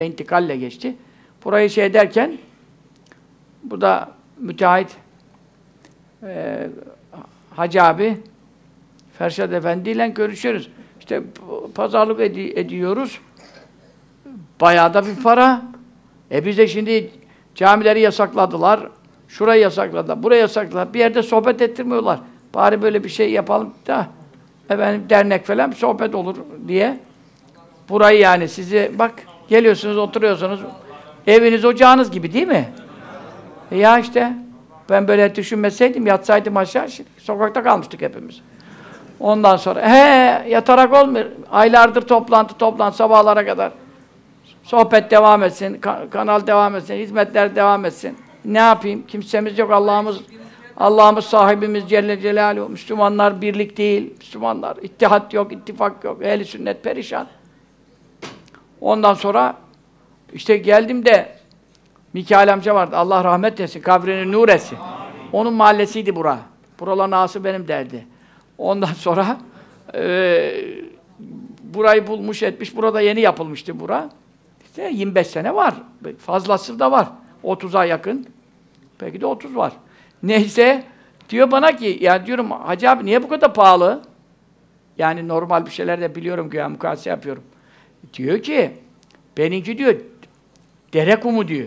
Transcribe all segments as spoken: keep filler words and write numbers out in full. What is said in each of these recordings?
intikalle geçti. Burayı şey derken burada müteahhit e, Hacı abi Ferşad Efendi ile görüşüyoruz. İşte pazarlık ed- ediyoruz. Bayağı da bir para. E biz de şimdi camileri yasakladılar. Şurayı yasakladılar, burayı yasakladılar. Bir yerde sohbet ettirmiyorlar. Bari böyle bir şey yapalım da efendim dernek falan bir sohbet olur diye. Burayı yani sizi bak geliyorsunuz, oturuyorsunuz. Eviniz ocağınız gibi değil mi? E ya işte ben böyle düşünmeseydim, yatsaydım aşağı, şimdi sokakta kalmıştık hepimiz. Ondan sonra he yatarak olmuyor. Aylardır toplantı toplantı sabahlara kadar. Sohbet devam etsin, ka- kanal devam etsin, hizmetler devam etsin. Ne yapayım? Kimsemiz yok. Allah'ımız Allah'ımız sahibimiz Celle Celaluhu. Müslümanlar birlik değil. Müslümanlar ittihat yok, ittifak yok. Ehl-i sünnet perişan. Ondan sonra işte geldim de Mikail amca vardı. Allah rahmet etsin. Kabrini nur etsin. Onun mahallesiydi bura. Buraların ağası benim derdi. Ondan sonra e, burayı bulmuş etmiş. Burada yeni yapılmıştı bura. İşte yirmi beş sene var. Fazlası da var. otuza yakın. Belki de otuz var. Neyse diyor bana ki ya diyorum Hacı abi niye bu kadar pahalı? Yani normal bir şeyler de biliyorum ki ya mukayese yapıyorum. Diyor ki benimki diyor dere kumu diyor.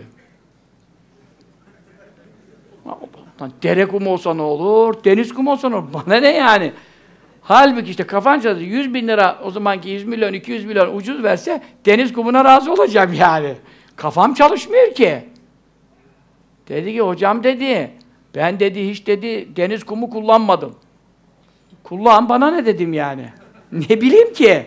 Dere kumu olsa ne olur? Deniz kumu olsa ne olur? Bana ne yani? Halbuki işte kafanca yüz bin lira o zamanki yüz milyon, iki yüz milyon ucuz verse deniz kumuna razı olacağım yani. Kafam çalışmıyor ki. Dedi ki hocam dedi, ben dedi hiç dedi deniz kumu kullanmadım. Kullan bana ne dedim yani? Ne bileyim ki?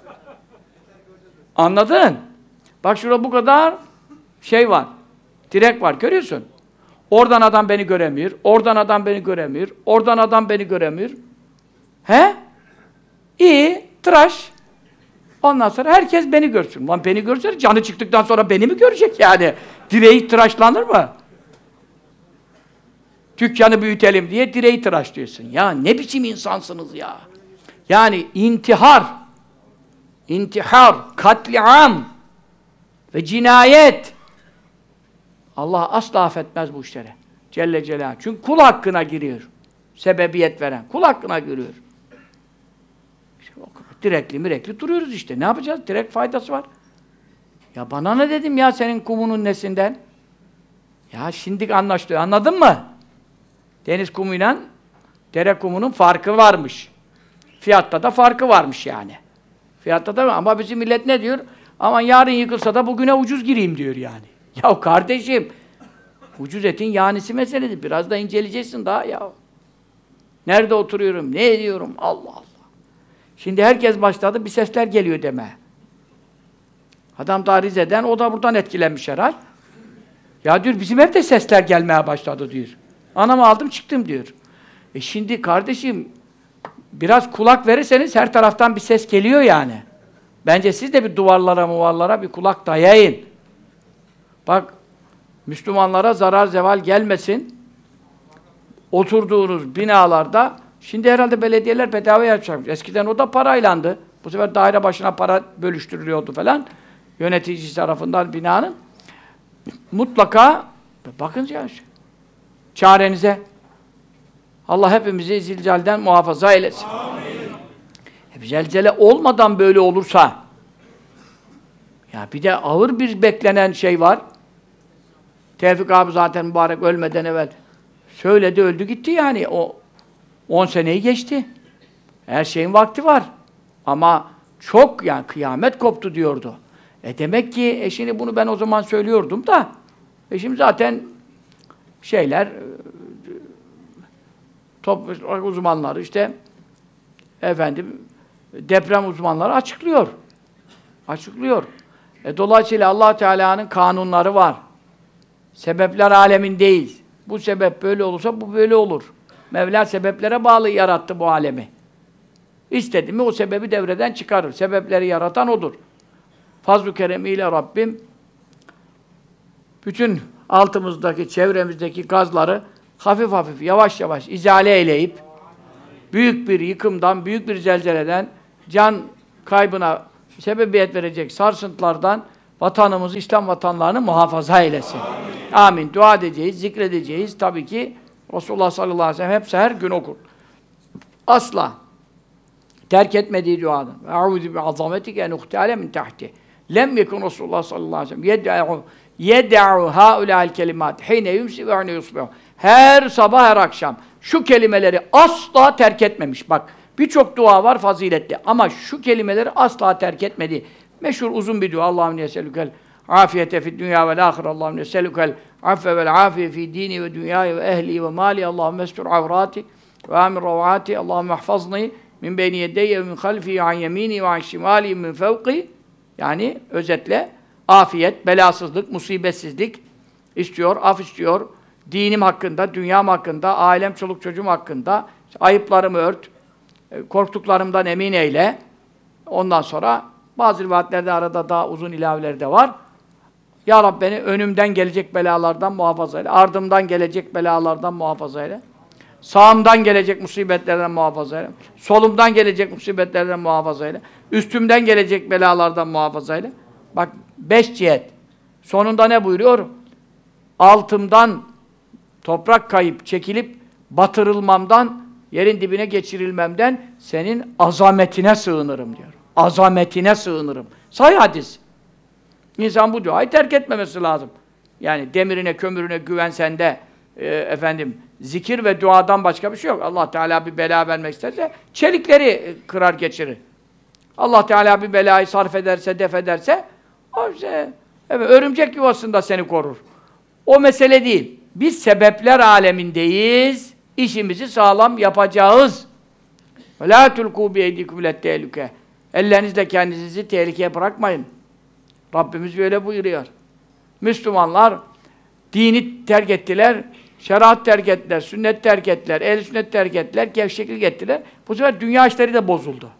Anladın? Bak şurada bu kadar şey var. Direk var görüyorsun. Oradan adam beni göremiyor, oradan adam beni göremiyor, oradan adam beni göremiyor. He? İyi, tıraş. Ondan sonra herkes beni görsün. Lan beni görse canı çıktıktan sonra beni mi görecek yani? Direği tıraşlanır mı? Dükkanı büyütelim diye direği tıraşlıyorsun. Ya ne biçim insansınız ya? Yani intihar, intihar, katliam ve cinayet. Allah asla affetmez bu işlere. Celle Celaluhu. Çünkü kul hakkına giriyor. Sebebiyet veren. Kul hakkına giriyor. Direkli mirekli duruyoruz işte. Ne yapacağız? Direkt faydası var. Ya bana ne dedim ya senin kumunun nesinden? Ya şimdi anlaşılıyor. Anladın mı? Deniz kumuyla dere kumunun farkı varmış. Fiyatta da farkı varmış yani. Fiyatta da ama bizim millet ne diyor? Aman yarın yıkılsa da bugüne ucuz gireyim diyor yani. Ya kardeşim ucuz etin yanisi meselesi. Biraz da inceleyeceksin daha ya. Nerede oturuyorum? Ne ediyorum? Allah Allah. Şimdi herkes başladı, bir sesler geliyor deme. Adam da Rize'den, o da buradan etkilenmiş herhal. Ya diyor, bizim evde sesler gelmeye başladı diyor. Anamı aldım, çıktım diyor. E şimdi kardeşim, biraz kulak verirseniz her taraftan bir ses geliyor yani. Bence siz de bir duvarlara, muvarlara bir kulak dayayın. Bak, Müslümanlara zarar zeval gelmesin. Oturduğunuz binalarda, şimdi herhalde belediyeler bedava yapacakmış. Eskiden o da paraylandı. Bu sefer daire başına para bölüştürülüyordu falan. Yöneticisi tarafından binanın. Mutlaka, bakın ya, çarenize. Allah hepimizi zilzalden muhafaza eylesin. Amin. Zelzele olmadan böyle olursa, ya bir de ağır bir beklenen şey var. Tevfik abi zaten mübarek ölmeden evvel söyledi, öldü gitti yani. O on seneyi geçti. Her şeyin vakti var. Ama çok yani kıyamet koptu diyordu. E demek ki e şimdi bunu ben o zaman söylüyordum da e şimdi zaten şeyler top uzmanları işte efendim deprem uzmanları açıklıyor. Açıklıyor. E dolayısıyla Allah Teala'nın kanunları var. Sebepler alemindeyiz. Bu sebep böyle olursa bu böyle olur. Mevla sebeplere bağlı yarattı bu alemi. İstedi mi o sebebi devreden çıkarır. Sebepleri yaratan odur. Fazl-ı keremiyle Rabbim bütün altımızdaki, çevremizdeki gazları hafif hafif, yavaş yavaş izale eyleyip büyük bir yıkımdan, büyük bir zelzeleden, can kaybına sebebiyet verecek sarsıntılardan vatanımızı, İslam vatanlarını muhafaza eylesin. Amin. Amin. Dua edeceğiz, zikredeceğiz. Tabii ki Resulullah sallallahu aleyhi ve sellem hepsi her gün okur. Asla terk etmediği duadan. Eûzü bi'azametike en uhtâle min tahti. Lem yekun Resulullah sallallahu aleyhi ve sellem yed'u yed'u hâulâ'l kelimât hîne yumsi ve hîne yusbihu. Her sabah her akşam şu kelimeleri asla terk etmemiş. Bak birçok dua var faziletli ama şu kelimeleri asla terk etmedi. Meşhur uzun bir dua. Allahümme yeselükel afiyete fid dünya vel ahire. Allahümme yeselükel affe vel afiye fi dini ve dünyayı ve ehli ve mali. Allahümme estur avrati ve amir ravati. Allahümme ahfazni min beyni yeddeyye ve min halfi an yemini ve an şimali min fevki. Yani özetle afiyet, belasızlık, musibetsizlik istiyor, af istiyor. Dinim hakkında, dünyam hakkında, ailem, çoluk çocuğum hakkında ayıplarımı ört, korktuklarımdan emin eyle. Ondan sonra bazı rivayetlerde arada daha uzun ilaveler de var. Ya Rabbi beni önümden gelecek belalardan muhafaza eyle, ardımdan gelecek belalardan muhafaza eyle, sağımdan gelecek musibetlerden muhafaza eyle, solumdan gelecek musibetlerden muhafaza eyle, üstümden gelecek belalardan muhafaza eyle. Bak beş cihet. Sonunda ne buyuruyor? Altımdan toprak kayıp, çekilip batırılmamdan, yerin dibine geçirilmemden senin azametine sığınırım diyor. Azametine sığınırım. Sahih hadis. İnsan bu duayı terk etmemesi lazım. Yani demirine, kömürüne güvensen de e, efendim zikir ve duadan başka bir şey yok. Allah Teala bir bela vermek isterse çelikleri kırar geçirir. Allah Teala bir belayı sarf ederse, def ederse o işte, evet, örümcek yuvasında seni korur. O mesele değil. Biz sebepler alemindeyiz. İşimizi sağlam yapacağız. وَلَا تُلْقُوا بِيَيْدِكُمْ لَتْتَهْلُكَ. Ellerinizle kendinizi tehlikeye bırakmayın. Rabbimiz böyle buyuruyor. Müslümanlar dini terk ettiler, şeriat terk ettiler, sünnet terk ettiler, ehl-i sünnet terk ettiler, gevşeklik ettiler. Bu sefer dünya işleri de bozuldu.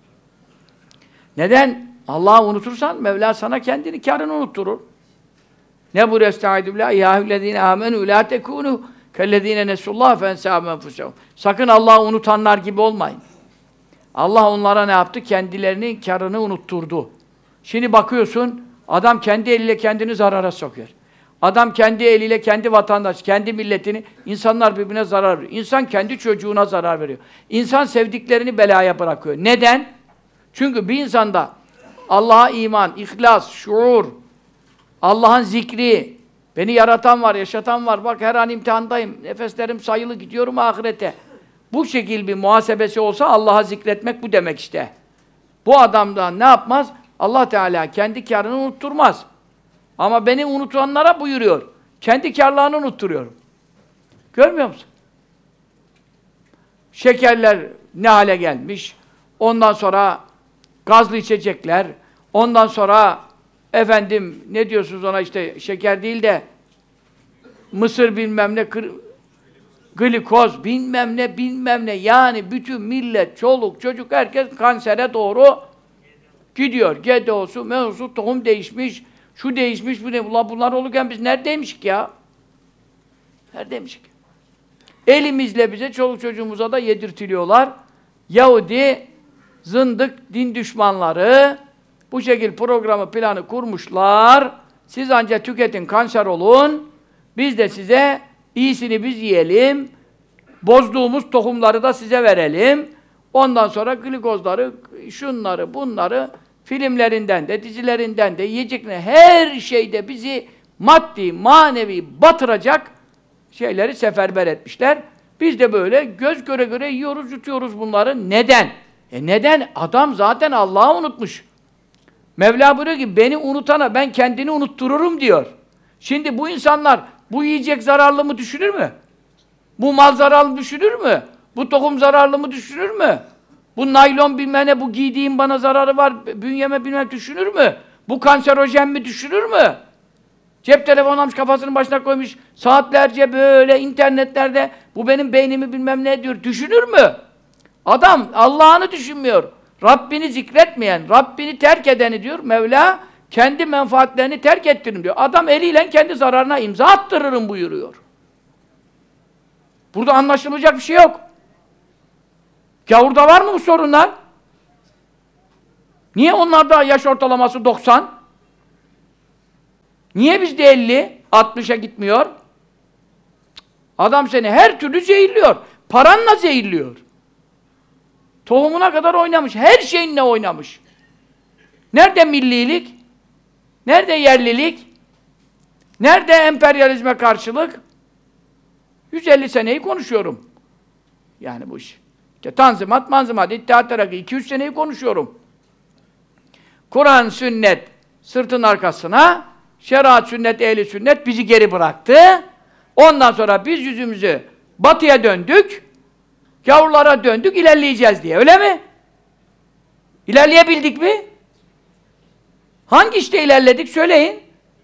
Neden? Allah'ı unutursan Mevla sana kendini, kârını unutturur. Ne bu estaizu billah? İyyâhüllezîne âmenû lâ tekûnû kellezîne nesullâhe fensâhum enfusehum. Sakın Allah'ı unutanlar gibi olmayın. Allah onlara ne yaptı? Kendilerini, kârını unutturdu. Şimdi bakıyorsun, adam kendi eliyle kendini zarara sokuyor. Adam kendi eliyle kendi vatandaş, kendi milletini, insanlar birbirine zarar veriyor. İnsan kendi çocuğuna zarar veriyor. İnsan sevdiklerini belaya bırakıyor. Neden? Çünkü bir insanda Allah'a iman, ihlas, şuur, Allah'ın zikri, beni yaratan var, yaşatan var, bak her an imtihandayım, nefeslerim sayılı, gidiyorum ahirete. Bu şekil bir muhasebesi olsa Allah'a zikretmek bu demek işte. Bu adamdan ne yapmaz? Allah Teala kendi kârını unutturmaz. Ama beni unutanlara buyuruyor. Kendi kârlarını unutturuyorum. Görmüyor musun? Şekerler ne hale gelmiş? Ondan sonra gazlı içecekler, ondan sonra efendim ne diyorsunuz ona işte şeker değil de mısır bilmem ne kır, glikoz bilmem ne bilmem ne yani bütün millet, çoluk, çocuk herkes kansere doğru gidiyor. G D O'su, M O'su, tohum değişmiş, şu değişmiş, bu ne? Ulan bunlar olurken biz neredeymişik ya? Neredeymişik? Elimizle bize, çoluk çocuğumuza da yedirtiliyorlar. Yahudi, zındık, din düşmanları bu şekil programı, planı kurmuşlar. Siz ancak tüketin, kanser olun. Biz de size iyisini biz yiyelim. Bozduğumuz tohumları da size verelim. Ondan sonra glikozları, şunları, bunları filmlerinden de, dizilerinden de, yiyecekleri her şeyde bizi maddi, manevi batıracak şeyleri seferber etmişler. Biz de böyle göz göre göre yiyoruz, yutuyoruz bunları. Neden? E neden? Adam zaten Allah'ı unutmuş. Mevla buyuruyor ki, beni unutana ben kendini unuttururum diyor. Şimdi bu insanlar bu yiyecek zararlı mı düşünür mü? Bu mal zararlı düşünür mü? Bu tohum zararlı mı düşünür mü? Bu naylon bilmem ne, bu giydiğim bana zararı var, bünyeme bilmem düşünür mü? Bu kanserojen mi düşünür mü? Cep telefonu almış, kafasının başına koymuş, saatlerce böyle internetlerde bu benim beynimi bilmem ne diyor, düşünür mü? Adam Allah'ını düşünmüyor. Rabbini zikretmeyen, Rabbini terk edeni diyor, Mevla kendi menfaatlerini terk ettirin diyor. Adam eliyle kendi zararına imza attırırım buyuruyor. Burada anlaşılacak bir şey yok. Gavurda var mı bu sorunlar? Niye onlarda yaş ortalaması doksan? Niye bizde elli, altmışa gitmiyor? Adam seni her türlü zehirliyor. Paranla zehirliyor. Tohumuna kadar oynamış. Her şeyinle oynamış. Nerede millilik? Nerede yerlilik? Nerede emperyalizme karşılık? yüz elli seneyi konuşuyorum. Yani bu iş. İşte Tanzimat, Manzimat, İttihat Terakki iki yüz seneyi konuşuyorum. Kur'an, sünnet sırtın arkasına, şeriat, sünnet, ehli sünnet bizi geri bıraktı. Ondan sonra biz yüzümüzü batıya döndük, gavurlara döndük, ilerleyeceğiz diye. Öyle mi? İlerleyebildik mi? Hangi işte ilerledik? Söyleyin.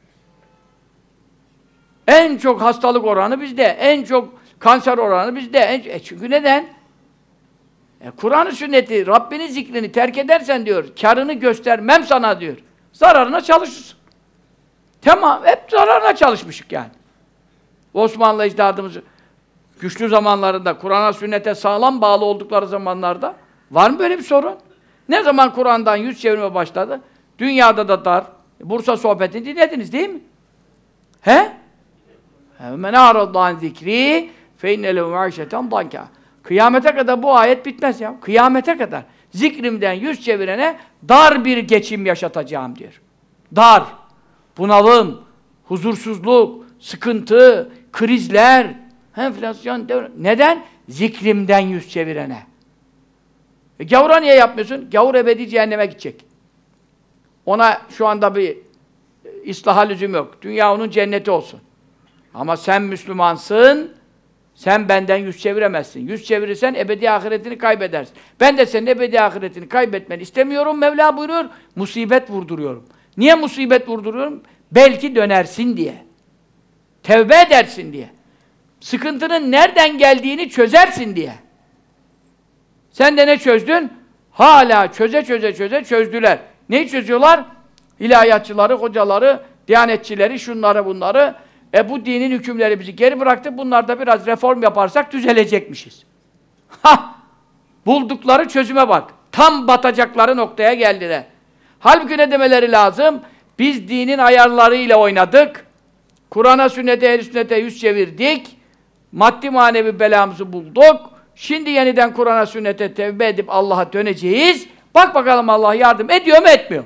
En çok hastalık oranı bizde, en çok kanser oranı bizde. En, e çünkü neden? E, Kur'an-ı sünneti, Rabbinin zikrini terk edersen diyor, karını göstermem sana diyor. Zararına çalışırsın. Tamam, hep zararına çalışmışık yani. Osmanlı ecdadımız güçlü zamanlarında, Kur'an'a, sünnete sağlam bağlı oldukları zamanlarda var mı böyle bir sorun? Ne zaman Kur'an'dan yüz çevirme başladı? Dünyada da dar. Bursa sohbetini dinlediniz değil mi? He? Men a'rada zikri fe inne lehu ma'işeten danka. Kıyamete kadar bu ayet bitmez ya. Kıyamete kadar zikrimden yüz çevirene dar bir geçim yaşatacağım diyor. Dar, bunalım, huzursuzluk, sıkıntı, krizler, enflasyon, devre. Neden? Zikrimden yüz çevirene. E, gavura niye yapmıyorsun? Gavur ebedi cehenneme gidecek. Ona şu anda bir islaha lüzum yok. Dünya onun cenneti olsun. Ama sen Müslümansın, sen benden yüz çeviremezsin. Yüz çevirirsen ebedi ahiretini kaybedersin. Ben de senin ebedi ahiretini kaybetmeni istemiyorum. Mevla buyuruyor, musibet vurduruyorum. Niye musibet vurduruyorum? Belki dönersin diye. Tevbe edersin diye. Sıkıntının nereden geldiğini çözersin diye. Sen de ne çözdün? Hala çöze çöze çöze çözdüler. Neyi çözüyorlar? İlahiyatçıları, hocaları, diyanetçileri, şunları bunları. E bu dinin hükümleri bizi geri bıraktı. Bunlarda biraz reform yaparsak düzelecekmişiz. Hah! Buldukları çözüme bak. Tam batacakları noktaya geldiler. Halbuki ne demeleri lazım? Biz dinin ayarlarıyla oynadık. Kur'an'a, sünnete, ehl-i sünnete yüz çevirdik. Maddi manevi belamızı bulduk. Şimdi yeniden Kur'an'a, sünnete tevbe edip Allah'a döneceğiz. Bak bakalım Allah yardım ediyor mu, etmiyor?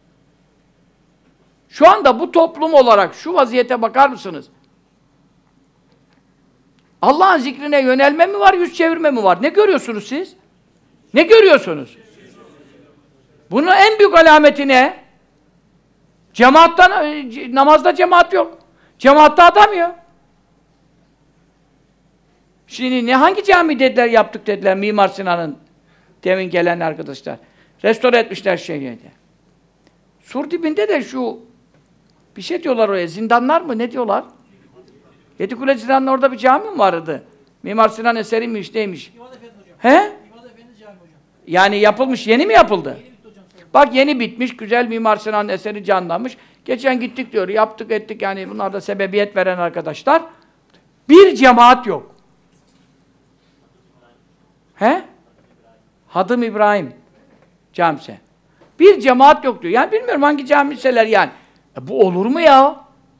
Şu anda bu toplum olarak şu vaziyete bakar mısınız? Allah'ın zikrine yönelme mi var, yüz çevirme mi var? Ne görüyorsunuz siz? Ne görüyorsunuz? Bunun en büyük alameti ne? Cemaattan, namazda cemaat yok. Cemaatte adam yok. Şimdi ne hangi cami dediler, yaptık dediler Mimar Sinan'ın demin gelen arkadaşlar. Restore etmişler şeyi. Sur dibinde de şu bir şey diyorlar oraya, zindanlar mı, ne diyorlar? Yedikule Zindan'ın orada bir cami mi vardı? Mimar Sinan eseri miymiş, neymiş? İmad Efendi hocam. He? İmad Efendi cami hocam. Yani yapılmış, yeni mi yapıldı? Yeni bitti hocam. Bak yeni bitmiş, güzel Mimar Sinan'ın eseri canlanmış. Geçen gittik diyor, yaptık ettik yani bunlar da sebebiyet veren arkadaşlar. Bir cemaat yok. He? Hadım İbrahim camisi. Bir cemaat yok diyor. Yani bilmiyorum hangi camiseler yani. E bu olur mu ya?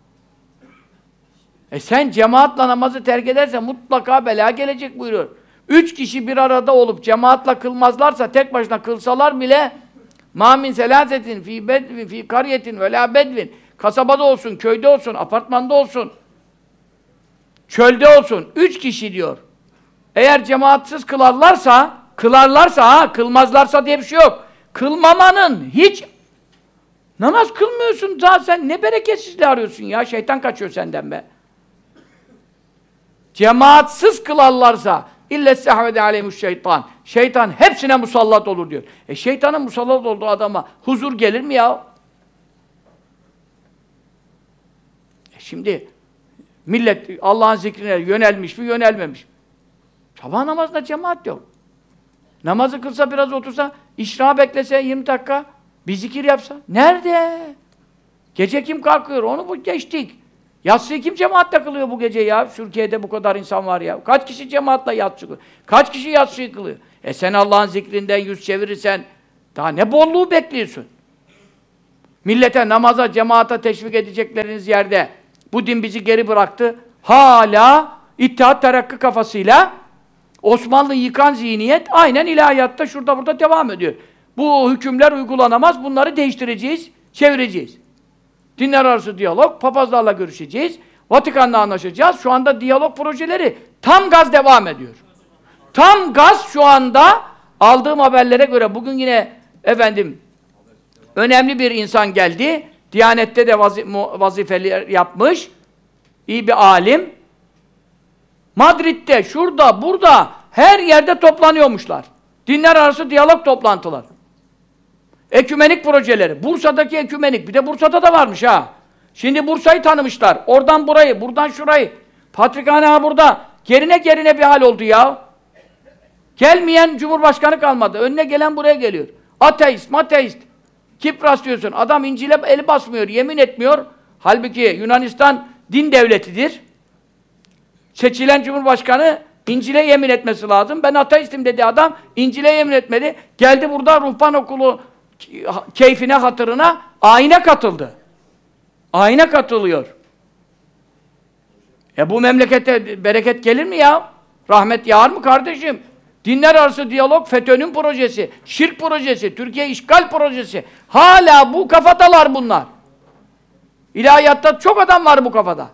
E sen cemaatla namazı terk edersen mutlaka bela gelecek buyuruyor. Üç kişi bir arada olup cemaatla kılmazlarsa, tek başına kılsalar bile مَا مِنْ سَلَاسَةٍ فِي بَدْوٍ فِي قَرْيَةٍ وَلَا بَدْوٍ kasabada olsun, köyde olsun, apartmanda olsun, çölde olsun. Üç kişi diyor. Eğer cemaatsiz kılarlarsa, kılarlarsa ha, kılmazlarsa diye bir şey yok. Kılmamanın hiç namaz kılmıyorsun daha sen ne bereketsizliği arıyorsun ya, şeytan kaçıyor senden be. Cemaatsiz kılarlarsa ille sehvede aleyhimuş şeytan. Şeytan hepsine musallat olur diyor. E şeytanın musallat olduğu adama huzur gelir mi ya? E şimdi millet Allah'ın zikrine yönelmiş mi, yönelmemiş mi? Sabah namazında cemaat yok. Namazı kılsa, biraz otursa, işra beklese yirmi dakika, bir zikir yapsa. Nerede? Gece kim kalkıyor? Onu bu geçtik. Yatsıyı kim cemaatle kılıyor bu gece ya? Türkiye'de bu kadar insan var ya. Kaç kişi cemaatle yatsı kılıyor? Kaç kişi yatsıyı kılıyor? E sen Allah'ın zikrinden yüz çevirirsen daha ne bolluğu bekliyorsun? millete namaza, cemaata teşvik edecekleriniz yerde bu din bizi geri bıraktı. Hala İttihat Terakki kafasıyla Osmanlı yıkan zihniyet aynen ilahiyatta şurada burada devam ediyor. Bu hükümler uygulanamaz, bunları değiştireceğiz, çevireceğiz. Dinler arası diyalog, papazlarla görüşeceğiz, Vatikan'la anlaşacağız. Şu anda diyalog projeleri tam gaz devam ediyor. Tam gaz şu anda aldığım haberlere göre bugün yine efendim önemli bir insan geldi. Diyanette de vazi vazifeli yapmış. İyi bir alim. Madrid'de, şurada, burada her yerde toplanıyormuşlar. Dinler arası diyalog toplantıları. Ekümenik projeleri. Bursa'daki ekümenik. Bir de Bursa'da da varmış ha. Şimdi Bursa'yı tanımışlar. Oradan burayı, buradan şurayı. Patrikhane burada. Gerine gerine bir hal oldu ya. Gelmeyen Cumhurbaşkanı kalmadı. Önüne gelen buraya geliyor. Ateist, mateist. Kipras diyorsun. Adam İncil'e eli basmıyor, yemin etmiyor. Halbuki Yunanistan din devletidir. Seçilen Cumhurbaşkanı İncil'e yemin etmesi lazım. Ben ateistim dedi adam. İncil'e yemin etmedi. Geldi burada ruhban okulu keyfine, hatırına ayine katıldı. Ayine katılıyor. E bu memlekete bereket gelir mi ya? Rahmet yağar mı kardeşim? Dinler arası diyalog FETÖ'nün projesi, şirk projesi, Türkiye işgal projesi. Hala bu kafadalar bunlar. İlahiyatta çok adam var bu kafada.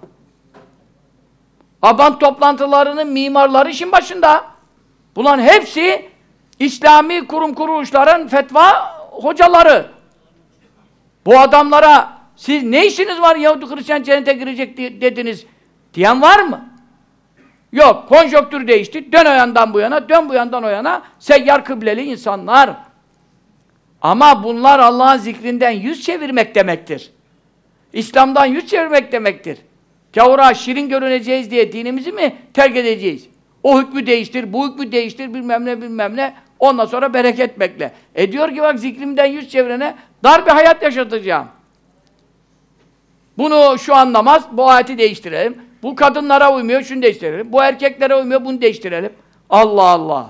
Abant toplantılarının mimarları işin başında. Bunların hepsi İslami kurum kuruluşların fetva hocaları. Bu adamlara siz ne işiniz var Yahudi Hristiyan cennete girecek dediniz diyen var mı? Yok. Konjonktür değişti. Dön o yandan bu yana, dön bu yandan o yana. Seyyar kıbleli insanlar. Ama bunlar Allah'ın zikrinden yüz çevirmek demektir. İslam'dan yüz çevirmek demektir. Gavura şirin görüneceğiz diye dinimizi mi terk edeceğiz? O hükmü değiştir, bu hükmü değiştir, bilmem ne bilmem ne. Ondan sonra bereket bekle. E diyor ki bak zikrimden yüz çevirene dar bir hayat yaşatacağım. Bunu şu anlamaz, bu ayeti değiştirelim. Bu kadınlara uymuyor, şunu değiştirelim. Bu erkeklere uymuyor, bunu değiştirelim. Allah Allah!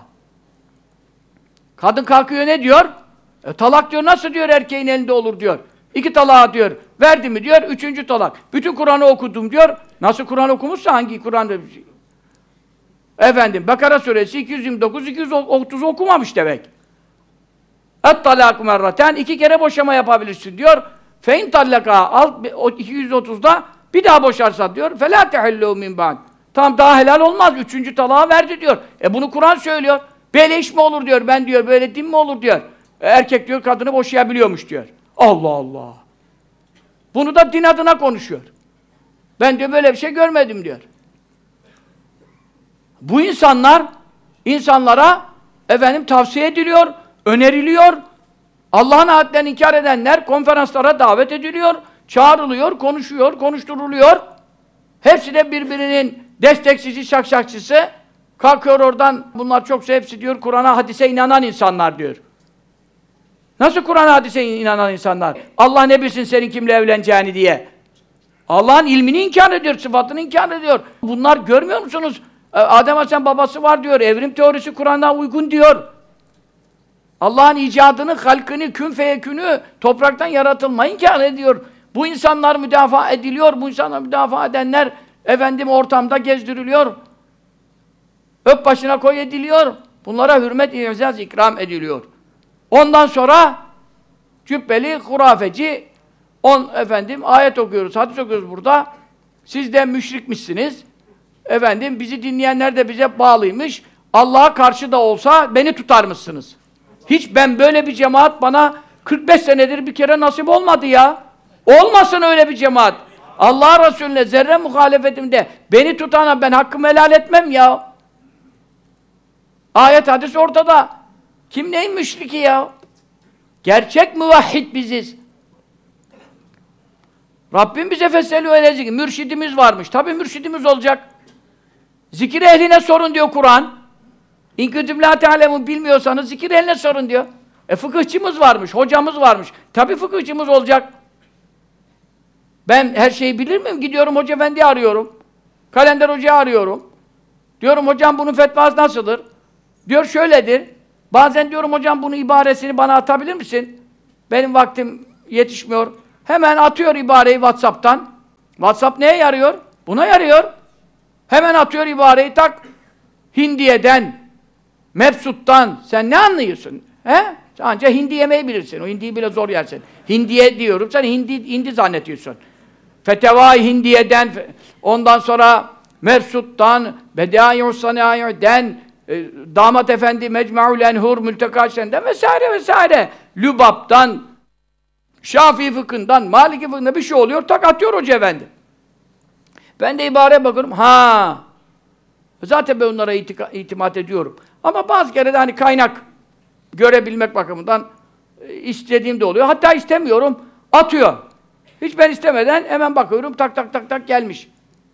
Kadın kalkıyor ne diyor? E, talak diyor, nasıl diyor erkeğin elinde olur diyor. İki talağı diyor, verdi mi diyor, üçüncü talak. Bütün Kur'an'ı okudum diyor. Nasıl Kur'an okumuşsa hangi Kur'an'da? Efendim, Bakara suresi iki yüz yirmi dokuz iki yüz otuz okumamış demek. Et-talâku merraten, iki kere boşama yapabilirsin diyor. Fein tallaka, al iki yüz otuzda bir daha boşarsa diyor. Felâ tehillû min ba'd. Tam daha helal olmaz. Üçüncü talağı verdi diyor. E bunu Kur'an söylüyor. Böyle iş mi olur diyor. Ben diyor böyle din mi olur diyor. E, erkek diyor kadını boşayabiliyormuş diyor. Allah Allah. Bunu da din adına konuşuyor. Ben diyor böyle bir şey görmedim diyor. Bu insanlar insanlara efendim tavsiye ediliyor, öneriliyor. Allah'ın ayetlerini inkar edenler konferanslara davet ediliyor, çağrılıyor, konuşuyor, konuşturuluyor. Hepsi de birbirinin destekçisi, şakşakçısı. Kalkıyor oradan, bunlar çoksa hepsi diyor, Kur'an'a, hadise inanan insanlar diyor. Nasıl Kur'an'a, hadise inanan insanlar? Allah ne bilsin senin kimle evleneceğini diye. Allah'ın ilmini inkar ediyor, sıfatını inkar ediyor. Bunlar görmüyor musunuz? Adem Aleyhisselam babası var diyor, evrim teorisi Kur'an'a uygun diyor. Allah'ın icadını, halkını, kün feyekünü, topraktan yaratılmayı inkar ediyor. Bu insanlar müdafaa ediliyor, bu insanlar müdafaa edenler efendim ortamda gezdiriliyor. Öp başına koy ediliyor. Bunlara hürmet, izaz, ikram ediliyor. Ondan sonra cübbeli, hurafeci, on efendim ayet okuyoruz, hadis okuyoruz burada. Siz de müşrikmişsiniz. Efendim bizi dinleyenler de bize bağlıymış. Allah'a karşı da olsa beni tutar mısınız? Hiç ben böyle bir cemaat bana kırk beş senedir bir kere nasip olmadı ya. Olmasın öyle bir cemaat. Allah Resulüne zerre muhalefetimde beni tutana ben hakkımı helal etmem ya. Ayet hadis ortada. Kim neyin müşriki ya? Gerçek müvahhid biziz. Rabbim bize fesselü öyle zikir. Mürşidimiz varmış. Tabii mürşidimiz olacak. Zikir ehline sorun diyor Kur'an. İn kuntum lâ te'alemun, bilmiyorsanız zikir ehline sorun diyor. E fıkıhçımız varmış, hocamız varmış. Tabii fıkıhçımız olacak. Ben her şeyi bilir miyim? Gidiyorum Hoca Efendi'yi arıyorum. Kalender Hoca'yı arıyorum. Diyorum hocam bunun fetvası nasıldır? Diyor şöyledir. Bazen diyorum hocam bunun ibaresini bana atabilir misin? Benim vaktim yetişmiyor. Hemen atıyor ibareyi WhatsApp'tan. WhatsApp neye yarıyor? Buna yarıyor. Hemen atıyor ibareyi tak. Hindiye'den, Mebsut'tan. Sen ne anlıyorsun? He? Ancak hindi yemeyi bilirsin. O hindiyi bile zor yersin. Hindiye diyorum. Sen hindi, hindi zannediyorsun. Fetevai Hindiye'den, ondan sonra Mebsut'tan, Bedâi-ı Sanâi'den, e, Damat Efendi Mecmu'l Enhur Mülteka Şen'den vesaire vesaire. Lübap'tan, Şafii fıkhından, Maliki fıkhından bir şey oluyor, tak atıyor Hoca Efendi. Ben de ibareye bakıyorum, ha. Zaten ben onlara itika, itimat ediyorum. Ama bazı kere de hani kaynak görebilmek bakımından e, istediğim de oluyor. Hatta istemiyorum, atıyor. Hiç ben istemeden hemen bakıyorum, tak tak tak tak gelmiş.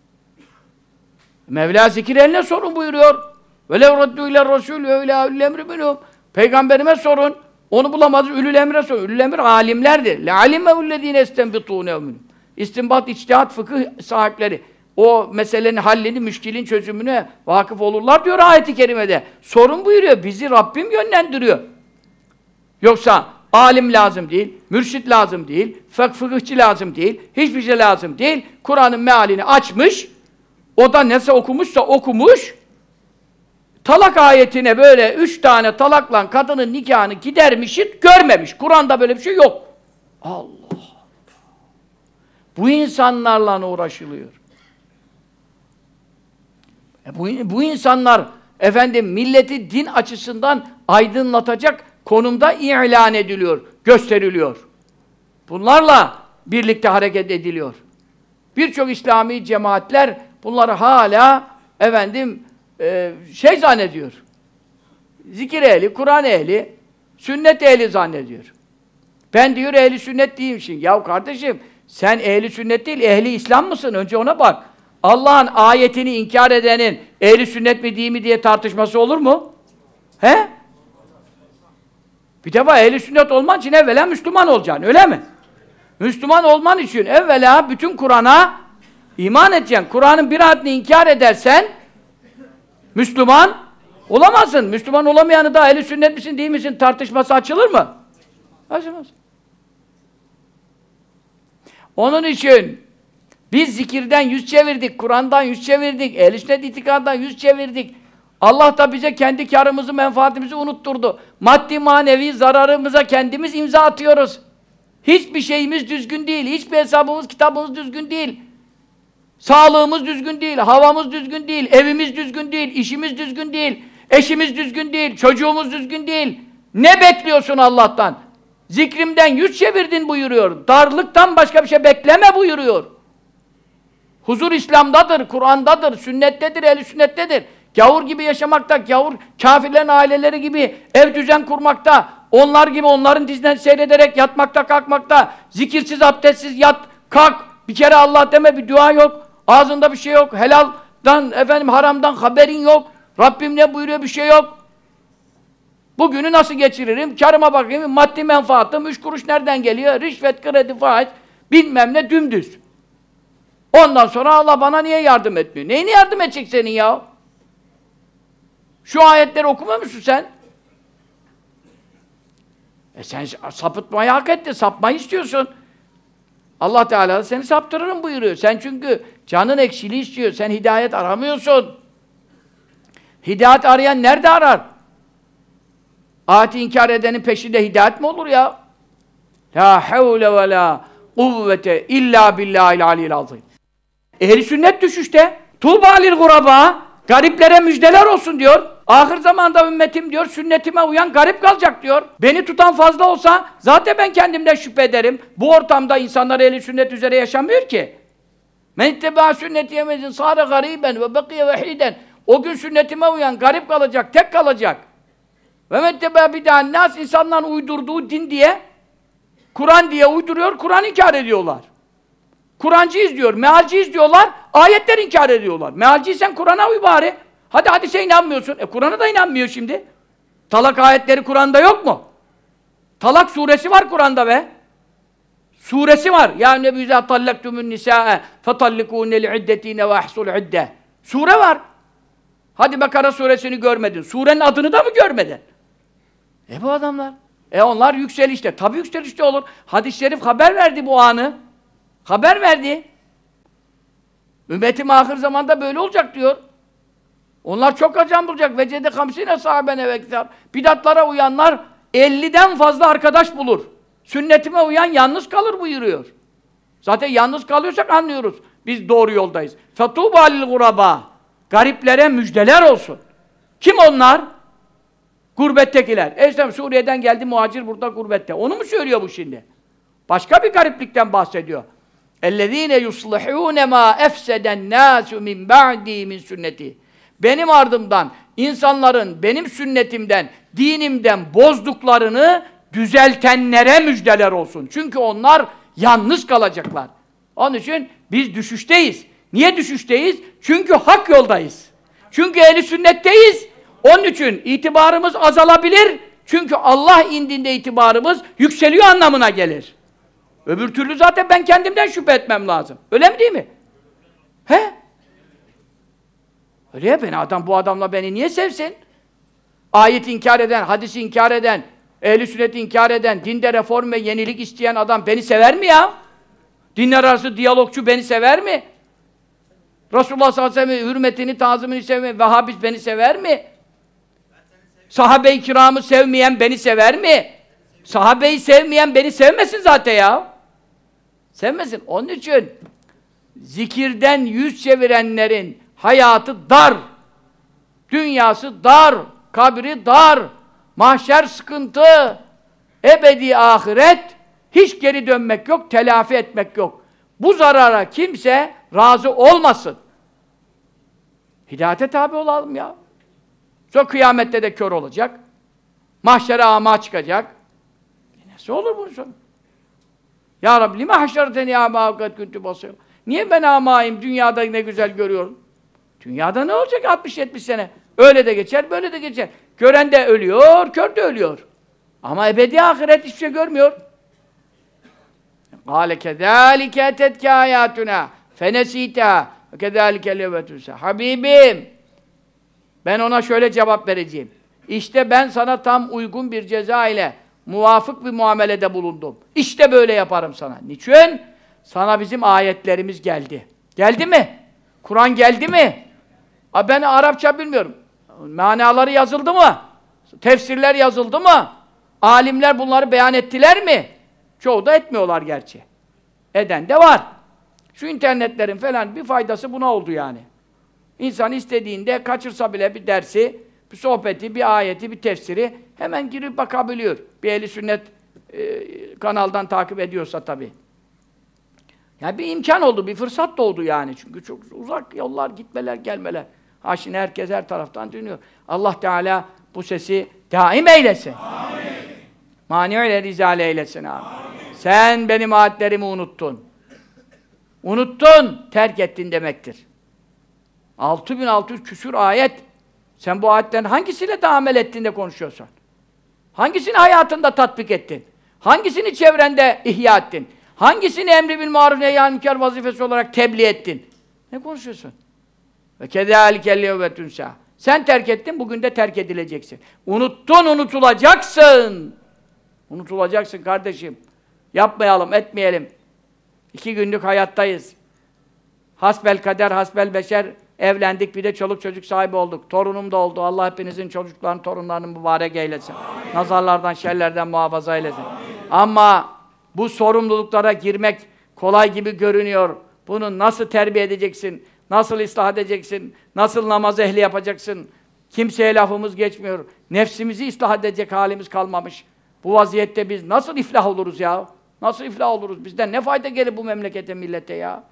Mevla zikir eline sorun buyuruyor. وَلَوْ رَدُّوا اِلَى الرَّسُولُ وَاُلَٰ اُلُّ اَمْرِ مِنْهُمْ Peygamberime sorun. Onu bulamaz, ülül emre sorun. Ülül emir alimlerdir. لَعَلِمَهُ الَّذ۪ينَ اَسْتَنْبِطُونَ اُمِنُمْ İstinbat, içtihat, fıkıh sahipleri. O meselenin hallini, müşkilin çözümüne vakıf olurlar diyor ayet-i kerimede. Sorun buyuruyor. Bizi Rabbim yönlendiriyor. Yoksa alim lazım değil, mürşit lazım değil, fıkh fıkıhçı lazım değil, hiçbir şey lazım değil. Kur'an'ın mealini açmış, o da nasıl okumuşsa okumuş, talak ayetine böyle üç tane talakla kadının nikahını gidermişi görmemiş. Kur'an'da böyle bir şey yok. Allah Allah! Bu insanlarla uğraşılıyor. E bu, bu insanlar, efendim, milleti din açısından aydınlatacak konumda ilan ediliyor, gösteriliyor. Bunlarla birlikte hareket ediliyor. Birçok İslami cemaatler bunları hala efendim e, şey zannediyor. Zikir ehli, Kur'an ehli, sünnet ehli zannediyor. Ben diyor ehli sünnet değilmişim. Ya kardeşim sen ehli sünnet değil, ehli İslam mısın? Önce ona bak. Allah'ın ayetini inkar edenin ehli sünnet mi değil mi diye tartışması olur mu? He? Bir defa ehli sünnet olman için evvela Müslüman olacaksın, öyle mi? Müslüman olman için evvela bütün Kur'an'a iman edeceksin. Kur'an'ın bir ayetini inkar edersen Müslüman olamazsın. Müslüman olamayanı da ehli sünnet misin değil misin tartışması açılır mı? Açılmaz. Onun için biz zikirden yüz çevirdik, Kur'an'dan yüz çevirdik, ehl-i sünnet itikadından yüz çevirdik. Allah da bize kendi karımızı, menfaatimizi unutturdu. Maddi manevi zararımıza kendimiz imza atıyoruz. Hiçbir şeyimiz düzgün değil, hiçbir hesabımız, kitabımız düzgün değil. Sağlığımız düzgün değil, havamız düzgün değil, evimiz düzgün değil, işimiz düzgün değil, eşimiz düzgün değil, çocuğumuz düzgün değil. Ne bekliyorsun Allah'tan? Zikrimden yüz çevirdin buyuruyor. Darlıktan başka bir şey bekleme buyuruyor. Huzur İslam'dadır, Kur'an'dadır, sünnettedir, ehl-i sünnettedir. Gavur gibi yaşamakta, gavur kâfirlerin aileleri gibi ev düzen kurmakta, onlar gibi onların dizinden seyrederek yatmakta, kalkmakta, zikirsiz, abdestsiz yat, kalk, bir kere Allah deme, bir dua yok, ağzında bir şey yok, helaldan, efendim haramdan haberin yok, Rabbim ne buyuruyor bir şey yok. Bugünü nasıl geçiririm, karıma bakayım, maddi menfaatım, üç kuruş nereden geliyor, rişvet, kredi, faiz, bilmem ne dümdüz. Ondan sonra Allah bana niye yardım etmiyor? Neyine yardım edecek senin ya? Şu ayetleri okumamışsın sen. E sen sapıtmayı hak ettin, sapmayı istiyorsun. Allah Teala da seni saptırırım buyuruyor. Sen çünkü canın ekşiliği istiyor, sen hidayet aramıyorsun. Hidayet arayan nerede arar? Ayeti inkar edenin peşinde hidayet mi olur ya? La havle ve la kuvvete illa billahil aliyyil azim. Ehl-i sünnet düşüşte. Tuğba lil guraba. Gariplere müjdeler olsun diyor. Ahir zamanda ümmetim diyor, sünnetime uyan garip kalacak diyor. Beni tutan fazla olsa zaten ben kendimden şüphe ederim. Bu ortamda insanlar ehl-i sünnet üzere yaşamıyor ki. Men ittebâ sünneti yemezin sâre gariben ve bekiye vehiden. O gün sünnetime uyan garip kalacak, tek kalacak. Ve men ittebâ bid'an nas insanların uydurduğu din diye Kur'an diye uyduruyor, Kur'an inkar ediyorlar. Kur'ancıyız diyor, mealciyiz diyorlar, ayetler inkar ediyorlar. Mealciysen Kur'an'a uy bari. Hadi hadise inanmıyorsun. E Kur'an'a da inanmıyor şimdi. Talak ayetleri Kur'an'da yok mu? Talak suresi var Kur'an'da be. Suresi var. Ya Nebi izâ tallaktumün nisâe fetallikûne li'iddetîne ve ahsul idde. Sure var. Hadi Bekara suresini görmedin. Surenin adını da mı görmedin? E bu adamlar. E onlar yükselişte. Tabii yükselişte olur. Hadis-i şerif haber verdi bu anı. Haber verdi. Ümmetim ahir zamanda böyle olacak diyor. Onlar çok kazan bulacak. Vecede hamsine sahabene ve kitap. Bidatlara uyanlar elliden fazla arkadaş bulur. Sünnetime uyan yalnız kalır buyuruyor. Zaten yalnız kalıyorsak anlıyoruz. Biz doğru yoldayız. Fetûbâ lil gurabâ. Gariplere müjdeler olsun. Kim onlar? Gurbettekiler. Esnaf Suriye'den geldi muhacir burada gurbette. Onu mu söylüyor bu şimdi? Başka bir gariplikten bahsediyor. اَلَّذ۪ينَ يُصْلِحُونَ مَا اَفْسَدَ النَّاسُ مِنْ بَعْد۪ي مِنْ sünneti. Benim ardımdan, insanların benim sünnetimden, dinimden bozduklarını düzeltenlere müjdeler olsun. Çünkü onlar yalnız kalacaklar. Onun için biz düşüşteyiz. Niye düşüşteyiz? Çünkü hak yoldayız. Çünkü ehli sünnetteyiz. Onun için itibarımız azalabilir. Çünkü Allah indinde itibarımız yükseliyor anlamına gelir. Öbür türlü zaten ben kendimden şüphe etmem lazım. Öyle mi değil mi? He? Öyle ya, beni adam, bu adamla beni niye sevsin? Ayeti inkar eden, hadisi inkar eden, ehl-i sünneti inkar eden, dinde reform ve yenilik isteyen adam beni sever mi ya? Dinler arası diyalogçu beni sever mi? Resulullah sallallahu aleyhi ve sellem hürmetini, tazimini sevmeyen Vehhabist beni sever mi? Sahabe-i kiramı sevmeyen beni sever mi? Sahabeyi sevmeyen beni sevmesin zaten ya. Sevmesin. Onun için zikirden yüz çevirenlerin hayatı dar. Dünyası dar. Kabri dar. Mahşer sıkıntı. Ebedi ahiret. Hiç geri dönmek yok, telafi etmek yok. Bu zarara kimse razı olmasın. Hidayete tabi olalım ya. Sonra kıyamette de kör olacak. Mahşere ama çıkacak. Nasıl olur bunu sonra? Ya Rabbi, lime haşereteni âmâ kad kuntu basîrâ. Niye ben amayım, dünyada ne güzel görüyorum? Dünyada ne olacak altmış yetmiş sene? Öyle de geçer, böyle de geçer. Gören de ölüyor, kör de ölüyor. Ama ebedi ahiret hiçbir şey görmüyor. قَالَ كَذَٰلِكَ اَتَتْكَ آيَاتُنَا فَنَسِيتَهَا وَكَذَٰلِكَ الْيَوْمَ Habibim, ben ona şöyle cevap vereceğim. İşte ben sana tam uygun bir ceza ile muvafık bir muamelede bulundum. İşte böyle yaparım sana. Niçin? Sana bizim ayetlerimiz geldi. Geldi mi? Kur'an geldi mi? A ben Arapça bilmiyorum. Manaları yazıldı mı? Tefsirler yazıldı mı? Alimler bunları beyan ettiler mi? Çoğu da etmiyorlar gerçi. Eden de var. Şu internetlerin falan bir faydası buna oldu yani. İnsan istediğinde kaçırsa bile bir dersi, bir sohbeti, bir ayeti, bir tefsiri hemen girip bakabiliyor. Bir ehli sünnet e, kanaldan takip ediyorsa tabii. Yani bir imkan oldu, bir fırsat doğdu yani. Çünkü çok uzak yollar, gitmeler, gelmeler. Ha şimdi herkes her taraftan dönüyor. Allah Teala bu sesi daim eylesin. Amin. Mani-i rizale eylesin abi. Amin. Sen benim ayetlerimi unuttun. Unuttun, terk ettin demektir. altı bin altı yüz küsur ayet. Sen bu ayetlerin hangisiyle de amel ettin de konuşuyorsun? Hangisini hayatında tatbik ettin? Hangisini çevrende ihya ettin? Hangisini emri bil maruf nehyan münker vazifesi olarak tebliğ ettin? Ne konuşuyorsun? Ve kezâlikel yevme tunsa. Sen terk ettin, bugün de terk edileceksin. Unuttun, unutulacaksın. Unutulacaksın kardeşim. Yapmayalım, etmeyelim. İki günlük hayattayız. Hasbel kader, hasbel beşer. Evlendik, bir de çoluk çocuk sahibi olduk. Torunum da oldu. Allah hepinizin çocuklarını, torunlarını mübarek eylesin. Amin. Nazarlardan, şerlerden muhafaza eylesin. Amin. Ama bu sorumluluklara girmek kolay gibi görünüyor. Bunu nasıl terbiye edeceksin? Nasıl ıslah edeceksin? Nasıl namaz ehli yapacaksın? Kimseye lafımız geçmiyor. Nefsimizi ıslah edecek halimiz kalmamış. Bu vaziyette biz nasıl iflah oluruz ya? Nasıl iflah oluruz? Bizden ne fayda gelir bu memlekete, millete ya?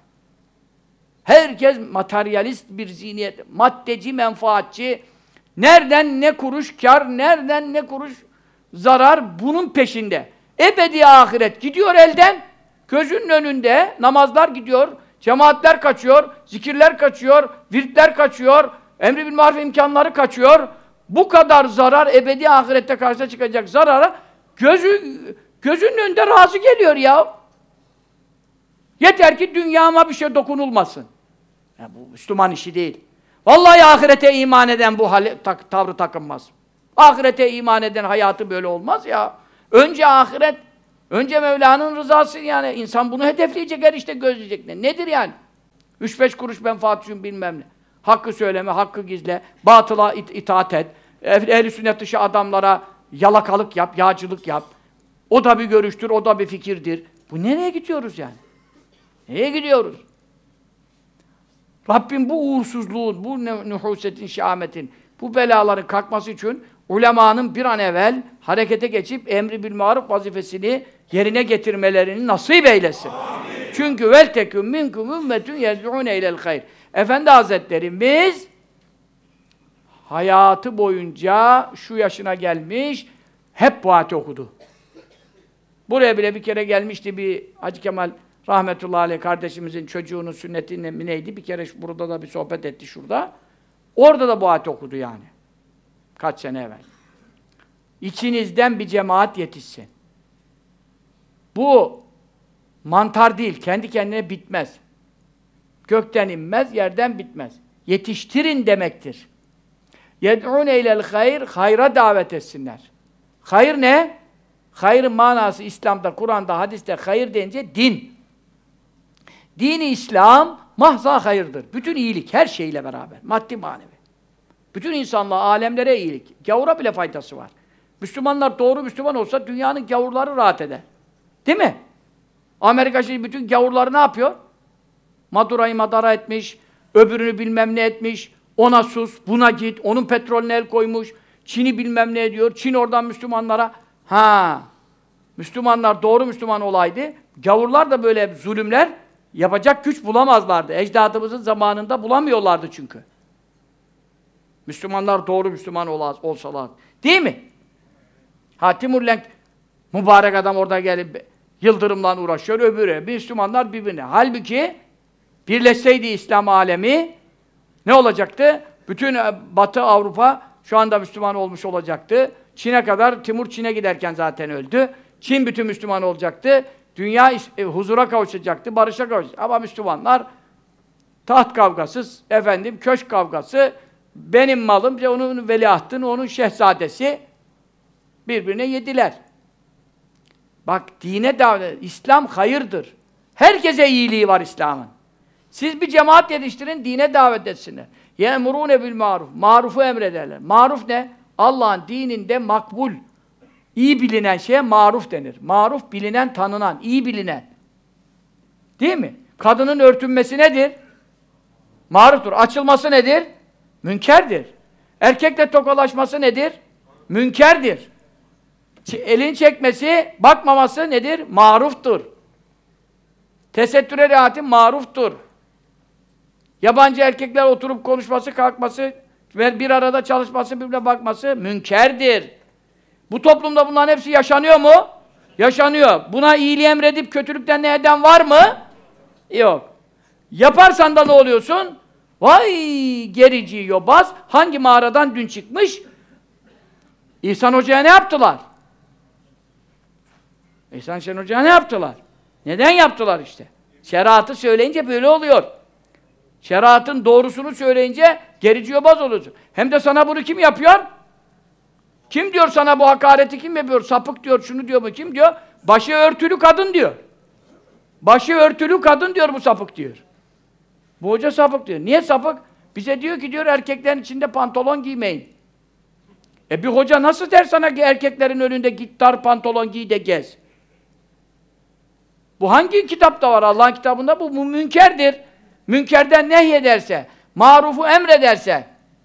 Herkes materyalist bir zihniyet, maddeci, menfaatçi. Nereden ne kuruş kar, nereden ne kuruş zarar bunun peşinde. Ebedi ahiret gidiyor elden, gözünün önünde namazlar gidiyor, cemaatler kaçıyor, zikirler kaçıyor, virtler kaçıyor, emri bil maruf imkanları kaçıyor. Bu kadar zarar, ebedi ahirette karşına çıkacak zarara gözü, gözünün önünde razı geliyor ya. Yeter ki dünyama bir şey dokunulmasın. Ya bu Müslüman işi değil. Vallahi ahirete iman eden bu hali, tak, tavrı takınmaz. Ahirete iman eden hayatı böyle olmaz ya. Önce ahiret, önce Mevla'nın rızası yani. İnsan bunu hedefleyecek, her işte gözleyecek. Ne? Nedir yani? Üç beş kuruş menfaatçıyım bilmem ne. Hakkı söyleme, hakkı gizle, batıla it itaat et. Ehl-i sünnet dışı adamlara yalakalık yap, yağcılık yap. O da bir görüştür, o da bir fikirdir. Bu nereye gidiyoruz yani? Nereye gidiyoruz? Rabbim bu uğursuzluğun, bu nühusetin, şiametin, bu belaların kalkması için ulemanın bir an evvel harekete geçip emri bil maruf vazifesini yerine getirmelerini nasip eylesin. Amin. Çünkü vel tekun minkum ümmetun yed'ûne ilel hayr. Efendi Hazretlerimiz hayatı boyunca şu yaşına gelmiş, hep bu ayeti okudu. Buraya bile bir kere gelmişti bir Hacı Kemal rahmetullahi aleyh kardeşimizin çocuğunun sünnetinde mi neydi? Bir kere burada da bir sohbet etti şurada. Orada da bu ayeti okudu yani. Kaç sene evvel. İçinizden bir cemaat yetişsin. Bu mantar değil, kendi kendine bitmez. Gökten inmez, yerden bitmez. Yetiştirin demektir. Yed'ûne ilel hayr, hayra davet etsinler. Hayır ne? Hayrın manası İslam'da, Kur'an'da, hadiste hayır deyince din. Dini İslam mahza hayırdır. Bütün iyilik, her şeyle beraber. Maddi manevi. Bütün insanlığa, alemlere iyilik. Gavura bile faydası var. Müslümanlar doğru Müslüman olsa dünyanın gavurları rahat eder. Değil mi? Amerika şimdi bütün gavurları ne yapıyor? Madura'yı madara etmiş, öbürünü bilmem ne etmiş, ona sus, buna git, onun petrolüne el koymuş, Çin'i bilmem ne ediyor, Çin oradan Müslümanlara, ha, Müslümanlar doğru Müslüman olaydı, gavurlar da böyle zulümler yapacak güç bulamazlardı. Ecdadımızın zamanında bulamıyorlardı çünkü. Müslümanlar doğru Müslüman olsalar. Değil mi? Ha, Timur Lenk, mübarek adam orada gelip yıldırımla uğraşıyor, öbürü. Müslümanlar birbirine. Halbuki birleşseydi İslam alemi ne olacaktı? Bütün Batı Avrupa şu anda Müslüman olmuş olacaktı. Çin'e kadar, Timur Çin'e giderken zaten öldü. Çin bütün Müslüman olacaktı. Dünya e, huzura kavuşacaktı, barışa kavuşacaktı. Ama Müslümanlar taht kavgası, efendim köşk kavgası, benim malım, onun veliahtın, onun şehzadesi birbirine yediler. Bak dine davet, İslam hayırdır. Herkese iyiliği var İslam'ın. Siz bir cemaat yetiştirin, dine davet etsinler. يَمُرُونَ بِالْمَعْرُفِ Marufu emrederler. Maruf ne? Allah'ın dininde makbul, iyi bilinen şeye maruf denir. Maruf bilinen, tanınan, iyi bilinen. Değil mi? Kadının örtünmesi nedir? Maruftur. Açılması nedir? Münkerdir. Erkekle tokalaşması nedir? Münkerdir. Elini çekmesi, bakmaması nedir? Maruftur. Tesettüre riayetin maruftur. Yabancı erkekler oturup konuşması, kalkması ve bir arada çalışması, birbirine bakması münkerdir. Bu toplumda bunların hepsi yaşanıyor mu? Yaşanıyor. Buna iyiliği emredip kötülükten ne eden var mı? Yok. Yaparsan da ne oluyorsun? Vay gerici yobaz, hangi mağaradan dün çıkmış? İhsan Hoca'ya ne yaptılar? İhsan Şen Hoca'ya ne yaptılar? Neden yaptılar işte? Şeriatı söyleyince böyle oluyor. Şeriatın doğrusunu söyleyince gerici yobaz oluyorsun. Hem de sana bunu kim yapıyor? Kim diyor sana bu hakareti kim yapıyor? Sapık diyor, şunu diyor mu? Kim diyor? Başı örtülü kadın diyor. Başı örtülü kadın diyor bu sapık diyor. Bu hoca sapık diyor. Niye sapık? Bize diyor ki diyor erkeklerin içinde pantolon giymeyin. E bir hoca nasıl der sana ki erkeklerin önünde git dar pantolon giy de gez? Bu hangi kitapta var? Allah'ın kitabında bu, bu münkerdir. Münkerden nehyederse, marufu emrederse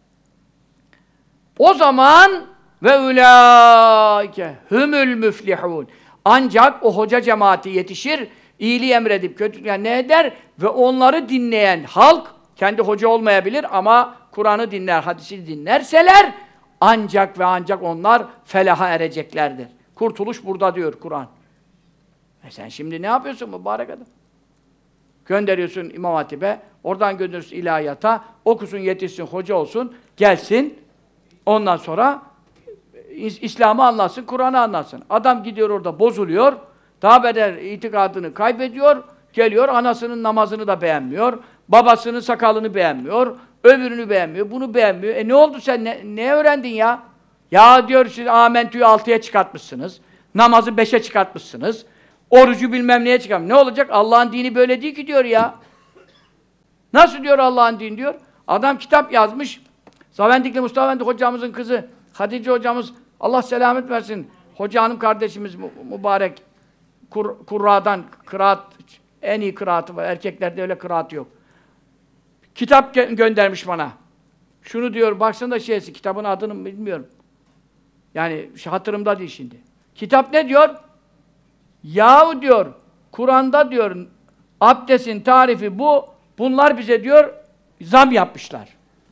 o zaman ve ulaike humul müflihun. Ancak o hoca cemaati yetişir, iyiliği emredip kötülüğü yani ne eder ve onları dinleyen halk kendi hoca olmayabilir ama Kur'an'ı dinler, hadisi dinlerseler ancak ve ancak onlar felaha ereceklerdir. Kurtuluş burada diyor Kur'an. E sen şimdi ne yapıyorsun mübarek adam? Gönderiyorsun İmam Hatip'e, oradan gönderiyorsun ilahiyata, okusun, yetişsin, hoca olsun, gelsin, ondan sonra İslam'ı anlatsın, Kur'an'ı anlatsın. Adam gidiyor orada bozuluyor, daha beter itikadını kaybediyor, geliyor, anasının namazını da beğenmiyor, babasının sakalını beğenmiyor, öbürünü beğenmiyor, bunu beğenmiyor. E ne oldu sen, ne, ne öğrendin ya? Ya diyor siz Amentü'yü altıya çıkartmışsınız, Namazı beşe çıkartmışsınız. Orucu bilmem neye çıkartmış. Ne olacak? Allah'ın dini böyle değil ki diyor ya. Nasıl diyor Allah'ın dini diyor? Adam kitap yazmış. Zavendikli Mustafa Efendi hocamızın kızı Hatice hocamız, Allah selamet versin. Hoca hanım kardeşimiz mübarek. Kur, kurradan kıraat, en iyi kıraatı var. Erkeklerde öyle kıraatı yok. Kitap gö göndermiş bana. Şunu diyor, baksana şeysi, kitabın adını bilmiyorum. Yani hatırımda değil şimdi. Kitap ne diyor? Yahu diyor, Kur'an'da diyor, abdestin tarifi bu, bunlar bize diyor, zam yapmışlar.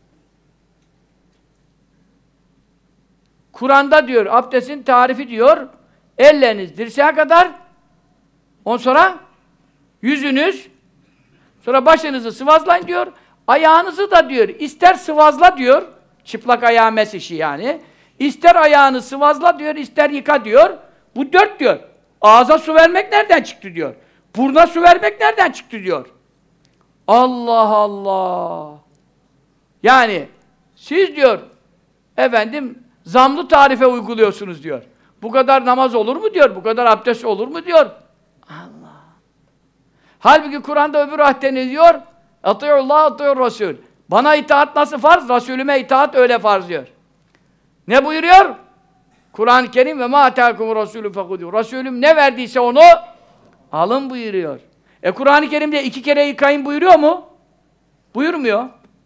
Kur'an'da diyor, abdestin tarifi diyor, elleriniz dirseğe kadar, ondan sonra yüzünüz, sonra başınızı sıvazlayın diyor, ayağınızı da diyor, ister sıvazla diyor, çıplak ayağı mesişi yani, ister ayağını sıvazla diyor, ister yıka diyor, bu dört diyor. Ağza su vermek nereden çıktı diyor. Buruna su vermek nereden çıktı diyor. Allah Allah! Yani, siz diyor, efendim, zamlı tarife uyguluyorsunuz diyor. Bu kadar namaz olur mu diyor, bu kadar abdest olur mu diyor. Allah! Halbuki Kur'an'da öbür ahde ne diyor? Atıyullah, atıyur Resul. Bana itaat nasıl farz? Resulüme itaat öyle farz diyor. Ne buyuruyor? Kur'an-ı Kerim ve mâ atâkumu Rasûlü fekudû. Resulüm ne verdiyse onu alın buyuruyor. E Kur'an-ı Kerim'de iki kere yıkayın buyuruyor mu? Buyurmuyor.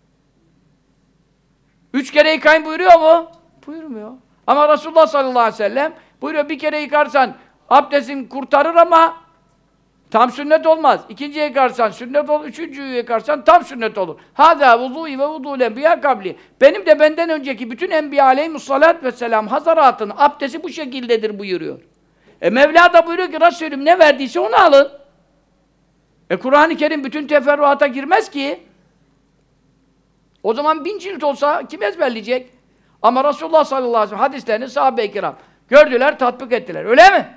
Üç kere yıkayın buyuruyor mu? Buyurmuyor. Ama Resulullah sallallahu aleyhi ve sellem buyuruyor, bir kere yıkarsan abdestin kurtarır ama tam sünnet olmaz. İkinciye yıkarsan sünnet olur, üçüncüyü yıkarsan tam sünnet olur. Hâzâ vudûi ve vudûl enbiyâ kabli. Benim de benden önceki bütün enbiya aleyhimussalâtu vesselâm hazaratın abdesti bu şekildedir buyuruyor. E Mevla da buyuruyor ki Resulüm ne verdiyse onu alın. E Kur'an-ı Kerim bütün teferruata girmez ki. O zaman bin cilt olsa kim ezberleyecek? Ama Resulullah sallallahu aleyhi ve sellem hadislerini sahabe-i kiram gördüler, tatbik ettiler. Öyle mi?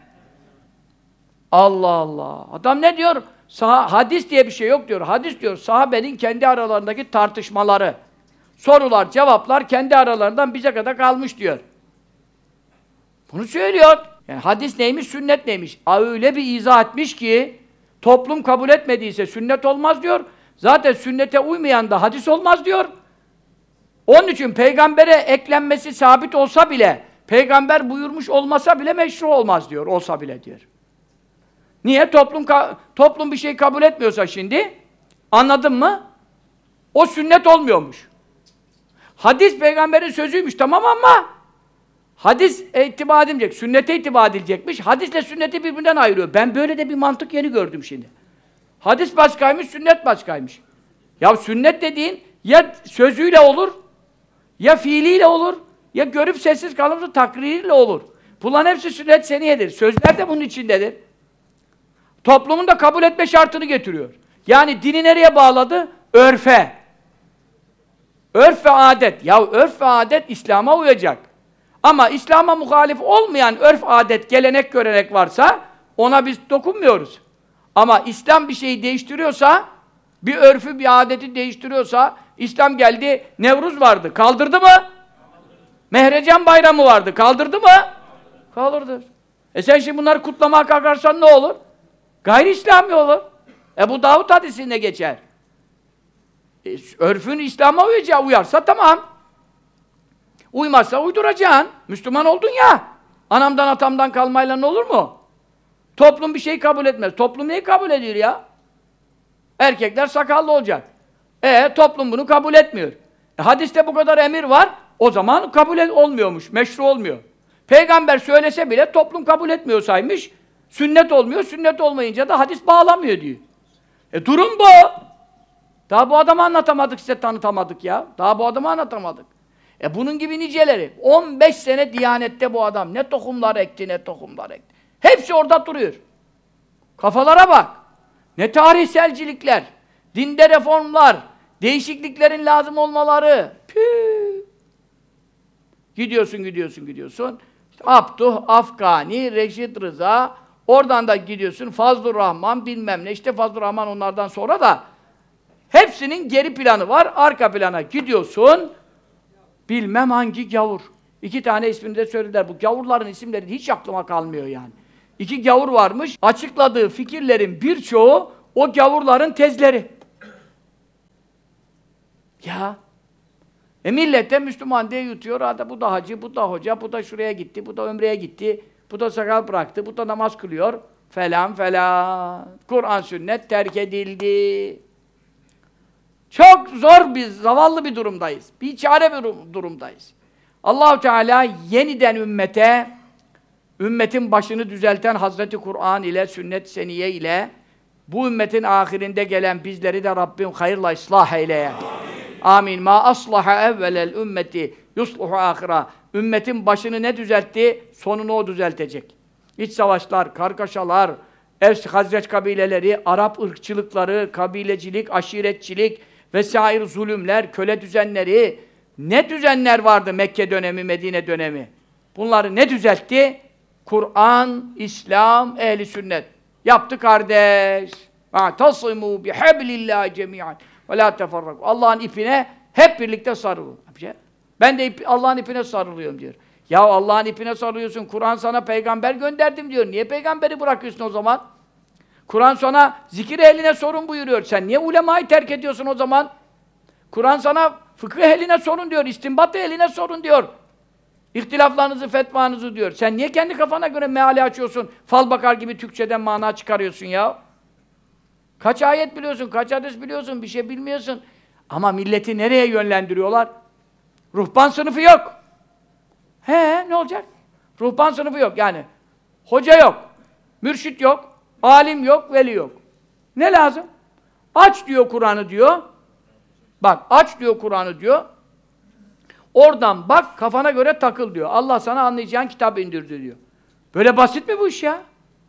Allah Allah! Adam ne diyor? Sah hadis diye bir şey yok diyor. Hadis diyor, sahabenin kendi aralarındaki tartışmaları. Sorular, cevaplar kendi aralarından bize kadar kalmış diyor. Bunu söylüyor. Yani hadis neymiş, sünnet neymiş? Aa, öyle bir izah etmiş ki toplum kabul etmediyse sünnet olmaz diyor. Zaten sünnete uymayan da hadis olmaz diyor. Onun için peygambere eklenmesi sabit olsa bile, peygamber buyurmuş olmasa bile meşru olmaz diyor, olsa bile diyor. Niye? Toplum toplum bir şey kabul etmiyorsa şimdi, anladın mı? O sünnet olmuyormuş. Hadis peygamberin sözüymüş, tamam ama hadis itibar edilecek, sünnete itibar edilecekmiş. Hadisle sünneti birbirinden ayırıyor. Ben böyle de bir mantık yeni gördüm şimdi. Hadis başkaymış, sünnet başkaymış. Ya sünnet dediğin ya sözüyle olur, ya fiiliyle olur, ya görüp sessiz kalırsa takririyle olur. Bunların hepsi sünnet seniyedir. Sözler de bunun içindedir. Toplumun da kabul etme şartını getiriyor. Yani dini nereye bağladı? Örfe. Örf ve adet. Ya örf ve adet İslam'a uyacak. Ama İslam'a muhalif olmayan örf, adet, gelenek, görenek varsa ona biz dokunmuyoruz. Ama İslam bir şeyi değiştiriyorsa, bir örfü, bir adeti değiştiriyorsa, İslam geldi, Nevruz vardı. Kaldırdı mı? Mehrecan bayramı vardı. Kaldırdı mı? Kaldırdı. E sen şimdi bunları kutlamaya kalkarsan ne olur? Gayri İslami olur. Ebu Davud hadisinde geçer. E, örfün İslam'a uyacağı uyarsa tamam. Uymazsa uyduracaksın. Müslüman oldun ya. Anamdan atamdan kalmayla ne olur mu? Toplum bir şey kabul etmez. Toplum neyi kabul ediyor ya? Erkekler sakallı olacak. E toplum bunu kabul etmiyor. E, hadiste bu kadar emir var. O zaman kabul et olmuyormuş. Meşru olmuyor. Peygamber söylese bile toplum kabul etmiyorsaymış. Sünnet olmuyor. Sünnet olmayınca da hadis bağlamıyor diyor. E durum bu. Daha bu adamı anlatamadık, size tanıtamadık ya. Daha bu adamı anlatamadık. E bunun gibi niceleri. on beş sene Diyanet'te bu adam. Ne tohumlar ekti, ne tohumlar ekti. Hepsi orada duruyor. Kafalara bak. Ne tarihselcilikler, dinde reformlar, değişikliklerin lazım olmaları. Püh. Gidiyorsun, gidiyorsun, gidiyorsun. İşte Abduh, Afgani, Reşit Rıza, oradan da gidiyorsun, Fazlur Rahman bilmem ne. İşte Fazlur Rahman onlardan sonra da hepsinin geri planı var, arka plana gidiyorsun, bilmem hangi gavur. İki tane ismini de söylediler. Bu gavurların isimleri hiç aklıma kalmıyor yani. İki gavur varmış. Açıkladığı fikirlerin birçoğu o gavurların tezleri. Ya. E millet de Müslüman diye yutuyor. Hadi bu da hacı, bu da hoca, bu da şuraya gitti, bu da ömreye gitti, bu da sakal bıraktı, bu da namaz kılıyor. Falan falan. Kur'an sünnet terk edildi. Çok zor bir, zavallı bir durumdayız. Bir çare bir durumdayız. Allah-u Teala yeniden ümmete, ümmetin başını düzelten Hazreti Kur'an ile, sünnet seniye ile bu ümmetin ahirinde gelen bizleri de Rabbim hayırla ıslah eyleye. Amin. Ma aslaha evvelel ümmeti yusluhu ahira. Ümmetin başını ne düzeltti? Sonunu o düzeltecek. İç savaşlar, kargaşalar, Evs, Hazreç kabileleri, Arap ırkçılıkları, kabilecilik, aşiretçilik vesaire zulümler, köle düzenleri, ne düzenler vardı Mekke dönemi, Medine dönemi. Bunları ne düzeltti? Kur'an, İslam, ehli sünnet. Yaptı kardeş. وَاَعْتَصِمُوا بِحَبْلِ اللّٰهِ جَمِيعًا وَلَا تَفَرَّقُوا. Allah'ın ipine hep birlikte sarılın. Ben de ip, Allah'ın ipine sarılıyorum diyor. Ya Allah'ın ipine sarılıyorsun, Kur'an sana peygamber gönderdim diyor. Niye peygamberi bırakıyorsun o zaman? Kur'an sana zikir ehline sorun buyuruyor. Sen niye ulemayı terk ediyorsun o zaman? Kur'an sana fıkıh ehline sorun diyor, istinbat ehline sorun diyor. İhtilaflarınızı, fetvanızı diyor. Sen niye kendi kafana göre meali açıyorsun? Fal bakar gibi Türkçeden mana çıkarıyorsun ya. Kaç ayet biliyorsun, kaç hadis biliyorsun, bir şey bilmiyorsun. Ama milleti nereye yönlendiriyorlar? Ruhban sınıfı yok. He, ne olacak? Ruhban sınıfı yok yani. Hoca yok, mürşit yok, alim yok, veli yok. Ne lazım? Aç diyor Kur'an'ı diyor. Bak, aç diyor Kur'an'ı diyor. Oradan bak, kafana göre takıl diyor. Allah sana anlayacağın kitabı indirdi diyor. Böyle basit mi bu iş ya?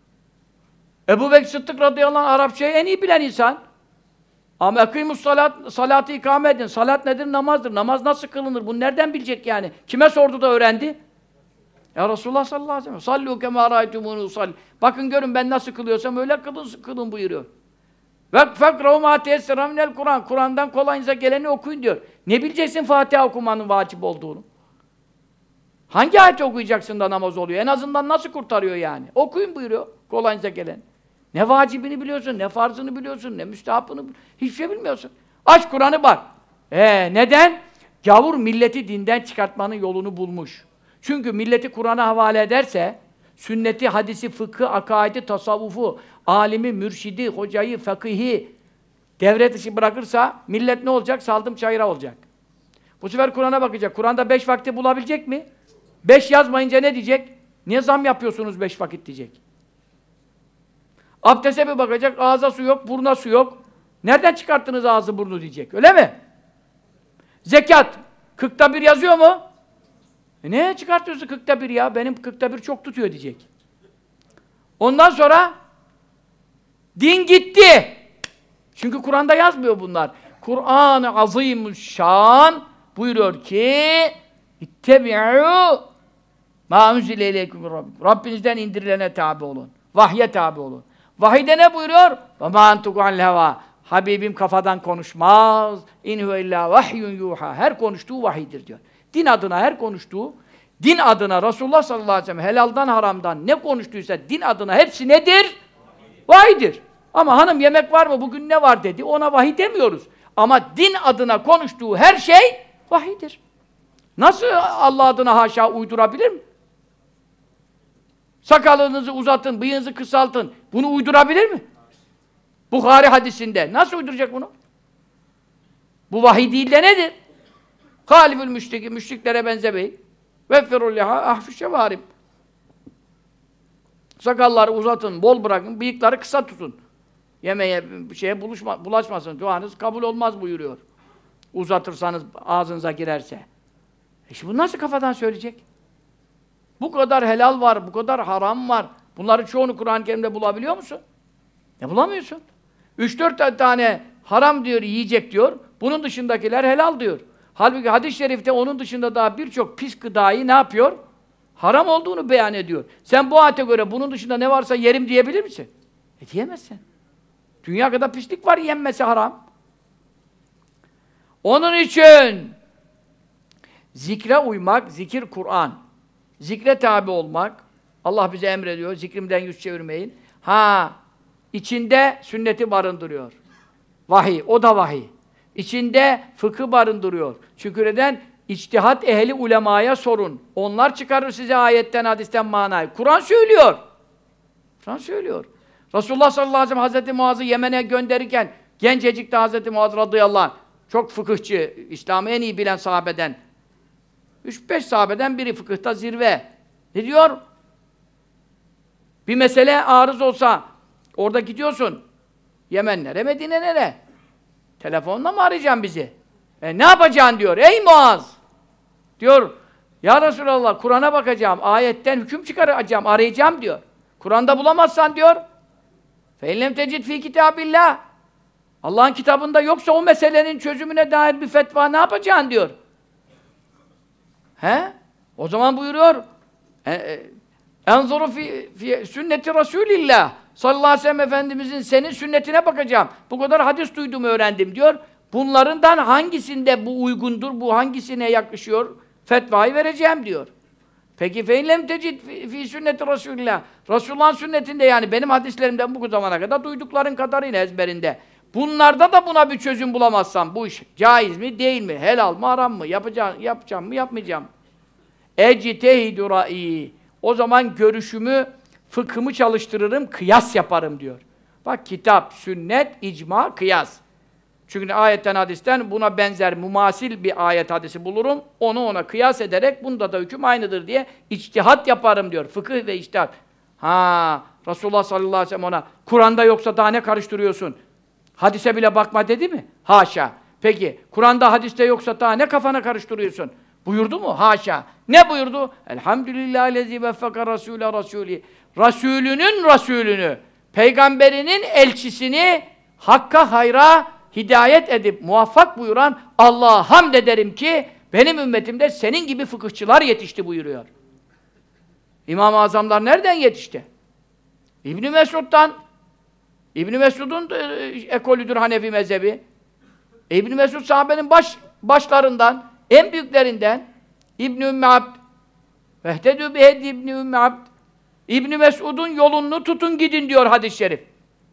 Ebu Bekir Sıddık radıyallahu anh Arapçayı en iyi bilen insan. Ama ekîmus salat, salatı ikame edin. Salat nedir? Namazdır. Namaz nasıl kılınır? Bunu nereden bilecek yani? Kime sordu da öğrendi? Ya Resulullah sallallahu aleyhi ve sellem. Sallû kemâ râaytumûnû salli. Bakın görün ben nasıl kılıyorsam öyle kılın, kılın buyuruyor. Ve fekrâhu mâ teyessera minel Kur'an. Kur'an'dan kolayınıza geleni okuyun diyor. Ne bileceksin Fatiha okumanın vacip olduğunu? Hangi ayeti okuyacaksın da namaz oluyor? En azından nasıl kurtarıyor yani? Okuyun buyuruyor kolayınıza gelen. Ne vacibini biliyorsun, ne farzını biliyorsun, ne müstehapını hiçbir şey bilmiyorsun. Aç Kur'an'ı bak. Ee, neden? Gavur milleti dinden çıkartmanın yolunu bulmuş. Çünkü milleti Kur'an'a havale ederse, sünneti, hadisi, fıkhı, akaidi, tasavvufu, alimi, mürşidi, hocayı, fakıhi devre dışı bırakırsa millet ne olacak? Saldım çayıra olacak. Bu sefer Kur'an'a bakacak. Kur'an'da beş vakti bulabilecek mi? Beş yazmayınca ne diyecek? Niye zam yapıyorsunuz beş vakit diyecek. Abdeste bir bakacak, ağza su yok, buruna su yok. Nereden çıkarttınız ağzı burnu diyecek, öyle mi? Zekat, kırkta bir yazıyor mu? E neye çıkartıyorsun kırkta bir ya? Benim kırkta bir çok tutuyor diyecek. Ondan sonra din gitti. Çünkü Kur'an'da yazmıyor bunlar. Kur'an-ı Azîmüşşân buyuruyor ki İttebi'û mâ unzile ileyküm min Rabbikum. Rabbinizden indirilene tabi olun. Vahye tabi olun. Vahide ne buyuruyor? وَمَا أَنْتُقُ عَنْ الْهَوَى. Habibim kafadan konuşmaz. اِنْ هُوَ اِلَّا وَحْيٌ يُوحَى. Her konuştuğu vahiydir diyor. Din adına her konuştuğu, din adına Resulullah sallallahu aleyhi ve sellem helaldan haramdan ne konuştuysa din adına hepsi nedir? Vahidir. Ama hanım yemek var mı? Bugün ne var dedi. Ona vahiy demiyoruz. Ama din adına konuştuğu her şey vahidir. Nasıl Allah adına haşa uydurabilir mi? Sakalınızı uzatın, bıyığınızı kısaltın. Bunu uydurabilir mi? Buhari hadisinde. Nasıl uyduracak bunu? Bu vahiy değil de nedir? Halifül müşriki, müşriklere benzemeyin. Veffirul liha ahfişe varim. Sakalları uzatın, bol bırakın, bıyıkları kısa tutun. Yemeğe, şeye buluşma, bulaşmasın. Duanız kabul olmaz buyuruyor. Uzatırsanız ağzınıza girerse. E şimdi bu nasıl kafadan söyleyecek? Bu kadar helal var, bu kadar haram var. Bunların çoğunu Kur'an-ı Kerim'de bulabiliyor musun? Ne bulamıyorsun? Üç dört tane haram diyor, yiyecek diyor. Bunun dışındakiler helal diyor. Halbuki hadis-i şerifte onun dışında daha birçok pis gıdayı ne yapıyor? Haram olduğunu beyan ediyor. Sen bu ayete göre bunun dışında ne varsa yerim diyebilir misin? E diyemezsin. Dünya kadar pislik var, yenmesi haram. Onun için Zikre uymak, zikir Kur'an. Zikre tabi olmak. Allah bize emrediyor, zikrimden yüz çevirmeyin. Ha, içinde sünneti barındırıyor. Vahiy, o da vahiy. İçinde fıkı barındırıyor. Şükreden içtihat ehli ulemaya sorun. Onlar çıkarır size ayetten, hadisten manayı. Kur'an söylüyor. Kur'an söylüyor. Resulullah sallallahu aleyhi ve sellem Hazreti Muaz'ı Yemen'e gönderirken gencecik de Hazreti Muaz radıyallahu anh çok fıkıhçı, İslam'ı en iyi bilen sahabeden. Üç beş sahabeden biri fıkıhta zirve. Ne diyor? Bir mesele arız olsa orada gidiyorsun. Yemenlere, Medine'lere. Telefonla mı arayacaksın bizi? E, ne yapacaksın diyor. Ey Muaz! Diyor. Ya Resulallah Kur'an'a bakacağım. Ayetten hüküm çıkaracağım. Arayacağım diyor. Kur'an'da bulamazsan diyor. فَاِنْ tecid fi kitabillah. Allah'ın kitabında yoksa o meselenin çözümüne dair bir fetva ne yapacaksın diyor. He? O zaman buyuruyor. Enzuru fi, fi sünneti Resulillah. Sallallahu aleyhi ve sellem Efendimizin senin sünnetine bakacağım. Bu kadar hadis duydum, öğrendim diyor. Bunlarından hangisinde bu uygundur, bu hangisine yakışıyor? Fetvayı vereceğim diyor. Peki fe inlem tecid fi sünneti Resulillah. Resulullah'ın sünnetinde, yani benim hadislerimden bu zamana kadar duydukların kadarıyla ezberinde. Bunlarda da buna bir çözüm bulamazsam bu iş caiz mi, değil mi? Helal mı, haram mı? Yapacağım, yapacağım mı, yapmayacağım mı? Ectehidu ra'i. O zaman görüşümü, fıkhımı çalıştırırım, kıyas yaparım diyor. Bak kitap, sünnet, icma, kıyas. Çünkü ayetten, hadisten buna benzer, mumasil bir ayet hadisi bulurum. Onu ona kıyas ederek bunda da hüküm aynıdır diye içtihat yaparım diyor. Fıkıh ve içtihat. Ha, Resulullah sallallahu aleyhi ve sellem ona Kur'an'da yoksa daha ne karıştırıyorsun? Hadise bile bakma dedi mi? Haşa. Peki Kur'an'da, hadiste yoksa daha ne kafana karıştırıyorsun? Buyurdu mu? Haşa. Ne buyurdu? Elhamdülillahillezî veffeka rasûle rasûlî. Rasûlünün Rasûlünü, peygamberinin elçisini hakka, hayra hidayet edip muvaffak buyuran Allah'a hamd ederim ki benim ümmetimde senin gibi fıkıhçılar yetişti buyuruyor. İmam-ı Azamlar nereden yetişti? İbn-i Mesud'dan. İbn-i Mesud'un e, ekolüdür Hanefi mezhebi. İbn-i Mesud sahabenin baş, başlarından, en büyüklerinden. İbn-i Ümmü Abd. Vehtedü bihedi İbn-i Ümmü Abd. İbn-i Mesud'un yolunu tutun gidin diyor hadis-i şerif.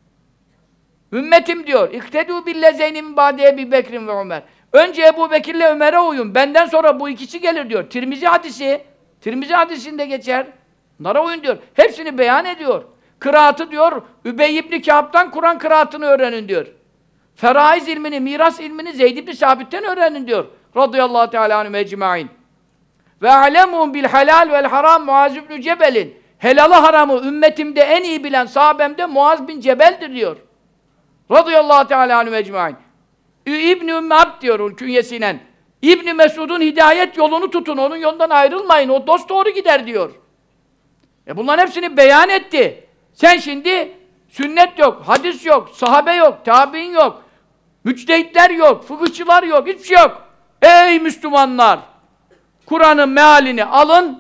Ümmetim diyor. İktedû billezeyni min ba'di Ebi Bekrin ve Ömer. Önce Ebu Bekir'le Ömer'e uyun. Benden sonra bu ikisi gelir diyor. Tirmizi hadisi. Tirmizi hadisinde geçer. Bunlara uyun diyor. Hepsini beyan ediyor. Kıraatı diyor. Übey ibn Kâb'dan Kur'an kıraatını öğrenin diyor. Feraiz ilmini, miras ilmini Zeyd ibn Sabit'ten öğrenin diyor. Radıyallahu teâlâ anhum ecmaîn. Ve alemûn bil halal vel haram Muaz ibn Cebel'in. Helalı haramı ümmetimde en iyi bilen sahabemde Muaz bin Cebel'dir diyor. Radıyallahu teâlâ anhum ecmaîn. İbn-i Ümmü Abd diyor onun künyesiyle. İbn-i Mesud'un hidayet yolunu tutun, onun yolundan ayrılmayın, o dost doğru gider diyor. E bunların hepsini beyan etti. Sen şimdi sünnet yok, hadis yok, sahabe yok, tabi'in yok, müçtehitler yok, fıkıhçılar yok, hiçbir şey yok. Ey Müslümanlar! Kur'an'ın mealini alın,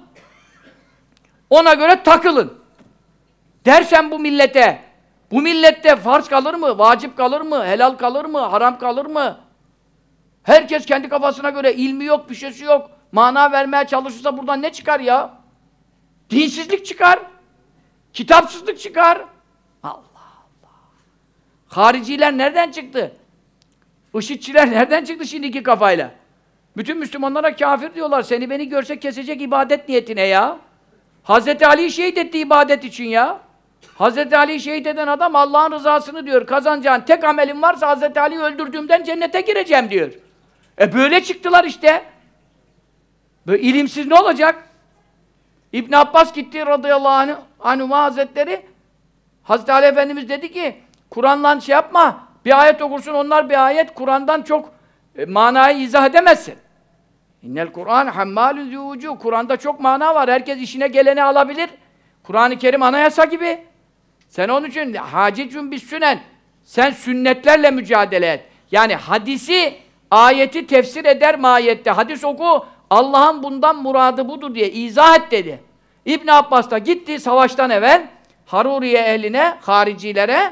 ona göre takılın. Dersen bu millete, bu millette farz kalır mı, vacip kalır mı, helal kalır mı, haram kalır mı? Herkes kendi kafasına göre ilmi yok, bir şeysi yok. Mana vermeye çalışırsa buradan ne çıkar ya? Dinsizlik çıkar. Kitapsızlık çıkar. Allah Allah. Hariciler nereden çıktı? IŞİD'çiler nereden çıktı şimdiki kafayla? Bütün Müslümanlara kafir diyorlar. Seni beni görse kesecek ibadet niyetine ya. Hazreti Ali şehit etti ibadet için ya. Hazreti Ali şehit eden adam Allah'ın rızasını diyor. Kazanacağın tek amelim varsa Hazreti Ali'yi öldürdüğümden cennete gireceğim diyor. E böyle çıktılar işte. Böyle ilimsiz ne olacak? İbn Abbas gitti radıyallahu anhuma hazretleri. Hazreti Ali Efendimiz dedi ki Kur'an'la şey yapma. Bir ayet okursun, onlar bir ayet. Kur'an'dan çok e, manayı izah edemezsin. İnnel Kur'an hammalü zûvûcû. Kur'an'da çok mana var. Herkes işine geleni alabilir. Kur'an-ı Kerim anayasa gibi. Sen onun için hacicun bis sünen. Sen sünnetlerle mücadele et. Yani hadisi, ayeti tefsir eder mahiyette. Hadis oku, Allah'ın bundan muradı budur diye izah et dedi. İbn Abbas da gitti savaştan evvel Haruriye ehline, haricilere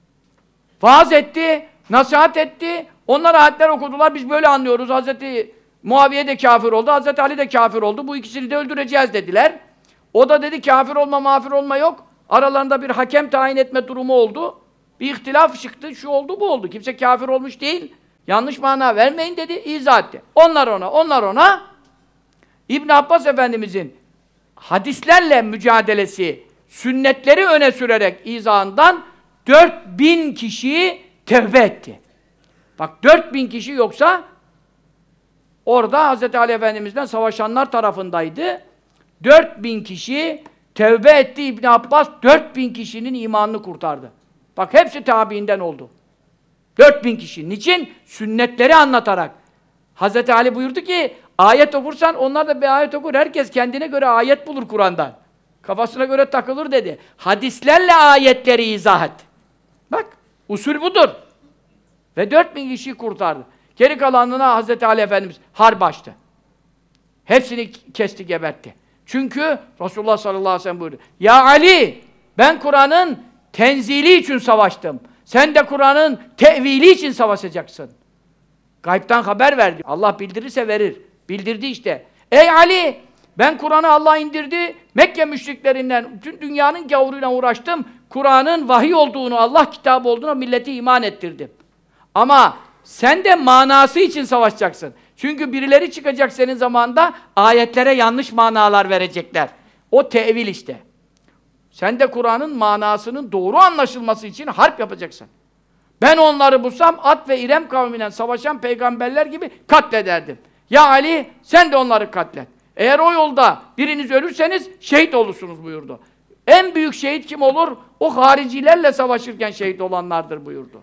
vaaz etti, nasihat etti. Onlar ayetler okudular. Biz böyle anlıyoruz. Hazreti Muaviye de kafir oldu, Hazreti Ali de kafir oldu. Bu ikisini de öldüreceğiz dediler. O da dedi kafir olma, mağfir olma yok. Aralarında bir hakem tayin etme durumu oldu. Bir ihtilaf çıktı, şu oldu, bu oldu. Kimse kafir olmuş değil. Yanlış mana vermeyin dedi, izah etti. Onlar ona, onlar ona. İbn Abbas Efendimizin hadislerle mücadelesi, sünnetleri öne sürerek izahından dört bin kişiyi tevbe etti. Bak dört bin kişi yoksa orada Hazreti Ali Efendimiz'den savaşanlar tarafındaydı. dört bin kişi tevbe etti İbn Abbas, dört bin kişinin imanını kurtardı. Bak hepsi tabiinden oldu. dört bin kişi. Niçin? Sünnetleri anlatarak. Hazreti Ali buyurdu ki, ayet okursan onlar da bir ayet okur. Herkes kendine göre ayet bulur Kur'an'dan. Kafasına göre takılır dedi. Hadislerle ayetleri izah et. Bak, usul budur. Ve dört bin kişiyi kurtardı. Geri kalanına Hazreti Ali Efendimiz harp açtı. Hepsini kesti, gebertti. Çünkü Resulullah sallallahu aleyhi ve sellem buyurdu. Ya Ali, ben Kur'an'ın tenzili için savaştım. Sen de Kur'an'ın tevili için savaşacaksın. Gayb'tan haber verdi. Allah bildirirse verir. Bildirdi işte. Ey Ali! Ben Kur'an'ı Allah indirdi. Mekke müşriklerinden, bütün dünyanın gavuruyla uğraştım. Kur'an'ın vahiy olduğunu, Allah kitabı olduğunu milleti iman ettirdim. Ama sen de manası için savaşacaksın. Çünkü birileri çıkacak senin zamanında ayetlere yanlış manalar verecekler. O tevil işte. Sen de Kur'an'ın manasının doğru anlaşılması için harp yapacaksın. Ben onları bulsam Ad ve İrem kavmiyle savaşan peygamberler gibi katlederdim. Ya Ali sen de onları katlet. Eğer o yolda biriniz ölürseniz şehit olursunuz buyurdu. En büyük şehit kim olur? O haricilerle savaşırken şehit olanlardır buyurdu.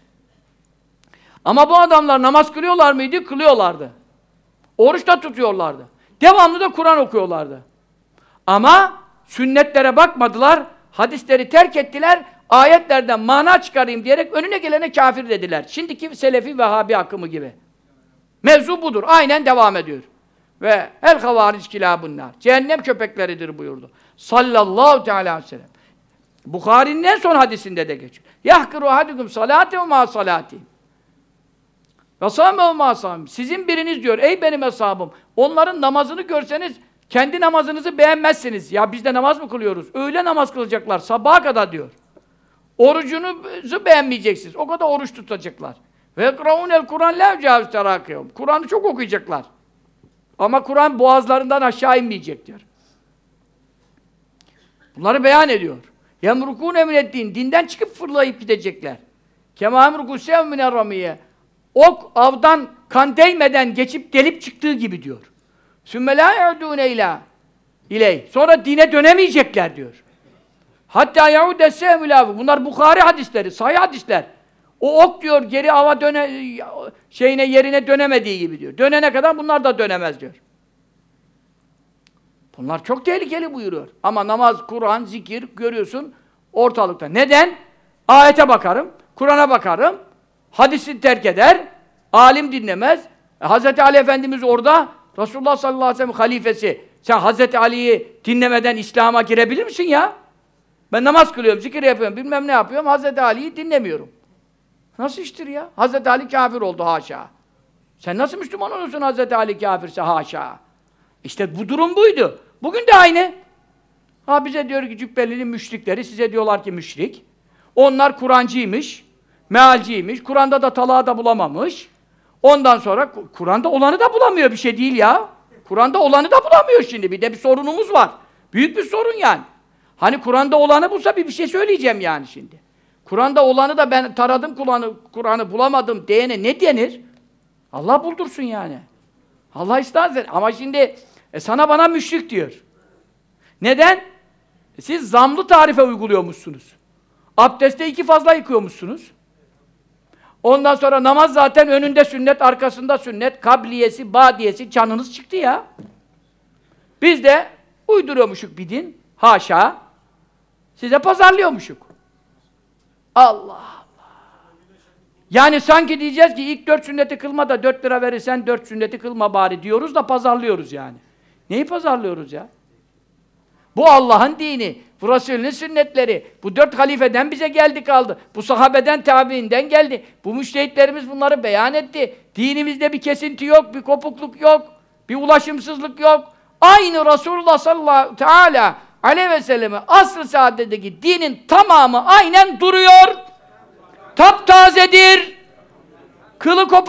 Ama bu adamlar namaz kılıyorlar mıydı? Kılıyorlardı. Oruç da tutuyorlardı. Devamlı da Kur'an okuyorlardı. Ama sünnetlere bakmadılar, hadisleri terk ettiler, ayetlerden mana çıkarayım diyerek önüne gelene kafir dediler. Şimdiki Selefi Vehhabi akımı gibi. Mevzu budur. Aynen devam ediyor. Ve el havaric kilâbunnar. Cehennem köpekleridir buyurdu. Sallallahu teâlâ aleyhi ve sellem. Bukhari'nin en son hadisinde de geçiyor. Yahkıru ahadukum salâte ve mâ salâti. Ve sâme ve mâ sâme. Sizin biriniz diyor, ey benim eshabım, onların namazını görseniz kendi namazınızı beğenmezsiniz. Ya biz de namaz mı kılıyoruz? Öğle namaz kılacaklar sabaha kadar diyor. Orucunuzu beğenmeyeceksiniz. O kadar oruç tutacaklar. Ve yekra'ûnel Kur'an lâ yücâviz terâkiyehum. Kur'an'ı çok okuyacaklar. Ama Kur'an boğazlarından aşağı inmeyecek diyor. Bunları beyan ediyor. Yemrukûne mineddin. Dinden çıkıp fırlayıp gidecekler. Kemâ emrukû sev minerramiye. Ok avdan kan değmeden geçip delip çıktığı gibi diyor. Sümme lâ ye'udûne ilâ ileyh. Sonra dine dönemeyecekler diyor. Hatta yaude sevmülâhu. Bunlar Bukhari hadisleri, sahih hadisler. O ok diyor geri ava döne şeyine yerine dönemediği gibi diyor. Dönene kadar bunlar da dönemez diyor. Bunlar çok tehlikeli buyuruyor. Ama namaz, Kur'an, zikir görüyorsun ortalıkta. Neden? Ayete bakarım, Kur'an'a bakarım, hadisi terk eder, alim dinlemez. E, Hazreti Ali Efendimiz orada, Resulullah sallallahu aleyhi ve sellem halifesi. Sen Hazreti Ali'yi dinlemeden İslam'a girebilir misin ya? Ben namaz kılıyorum, zikir yapıyorum, bilmem ne yapıyorum, Hazreti Ali'yi dinlemiyorum. Nasıl iştir ya? Hazreti Ali kafir oldu haşa. Sen nasıl Müslüman olursun Hazreti Ali kafirse haşa? İşte bu durum buydu. Bugün de aynı. Ha bize diyor ki Cübbeli'nin müşrikleri, size diyorlar ki müşrik. Onlar Kur'ancıymış, mealciymiş, Kur'an'da da talağı da bulamamış. Ondan sonra Kur'an'da olanı da bulamıyor, bir şey değil ya. Kur'an'da olanı da bulamıyor şimdi. Bir de bir sorunumuz var. Büyük bir sorun yani. Hani Kur'an'da olanı bulsa bir bir şey söyleyeceğim yani şimdi. Kur'an'da olanı da ben taradım Kur'an'ı Kur'an'ı bulamadım diyene ne denir? Allah buldursun yani. Allah istersen. Ama şimdi e, sana bana müşrik diyor. Neden? E, siz zamlı tarife uyguluyormuşsunuz. Abdestte iki fazla yıkıyormuşsunuz. Ondan sonra namaz zaten önünde sünnet, arkasında sünnet, kabliyesi, badiyesi, canınız çıktı ya. Biz de uyduruyormuşuk bir din. Haşa. Size pazarlıyormuşuk. Allah Allah. Yani sanki diyeceğiz ki ilk dört sünneti kılma da dört lira verirsen dört sünneti kılma bari diyoruz da pazarlıyoruz yani. Neyi pazarlıyoruz ya? Bu Allah'ın dini. Bu Resulünün sünnetleri. Bu dört halifeden bize geldi kaldı. Bu sahabeden, tabiinden geldi. Bu müştehitlerimiz bunları beyan etti. Dinimizde bir kesinti yok, bir kopukluk yok, bir ulaşımsızlık yok. Aynı Resulullah sallallahu teala aleyhi ve selleme asr-ı saadetteki dinin tamamı aynen duruyor. Taptazedir. Kılı kopar.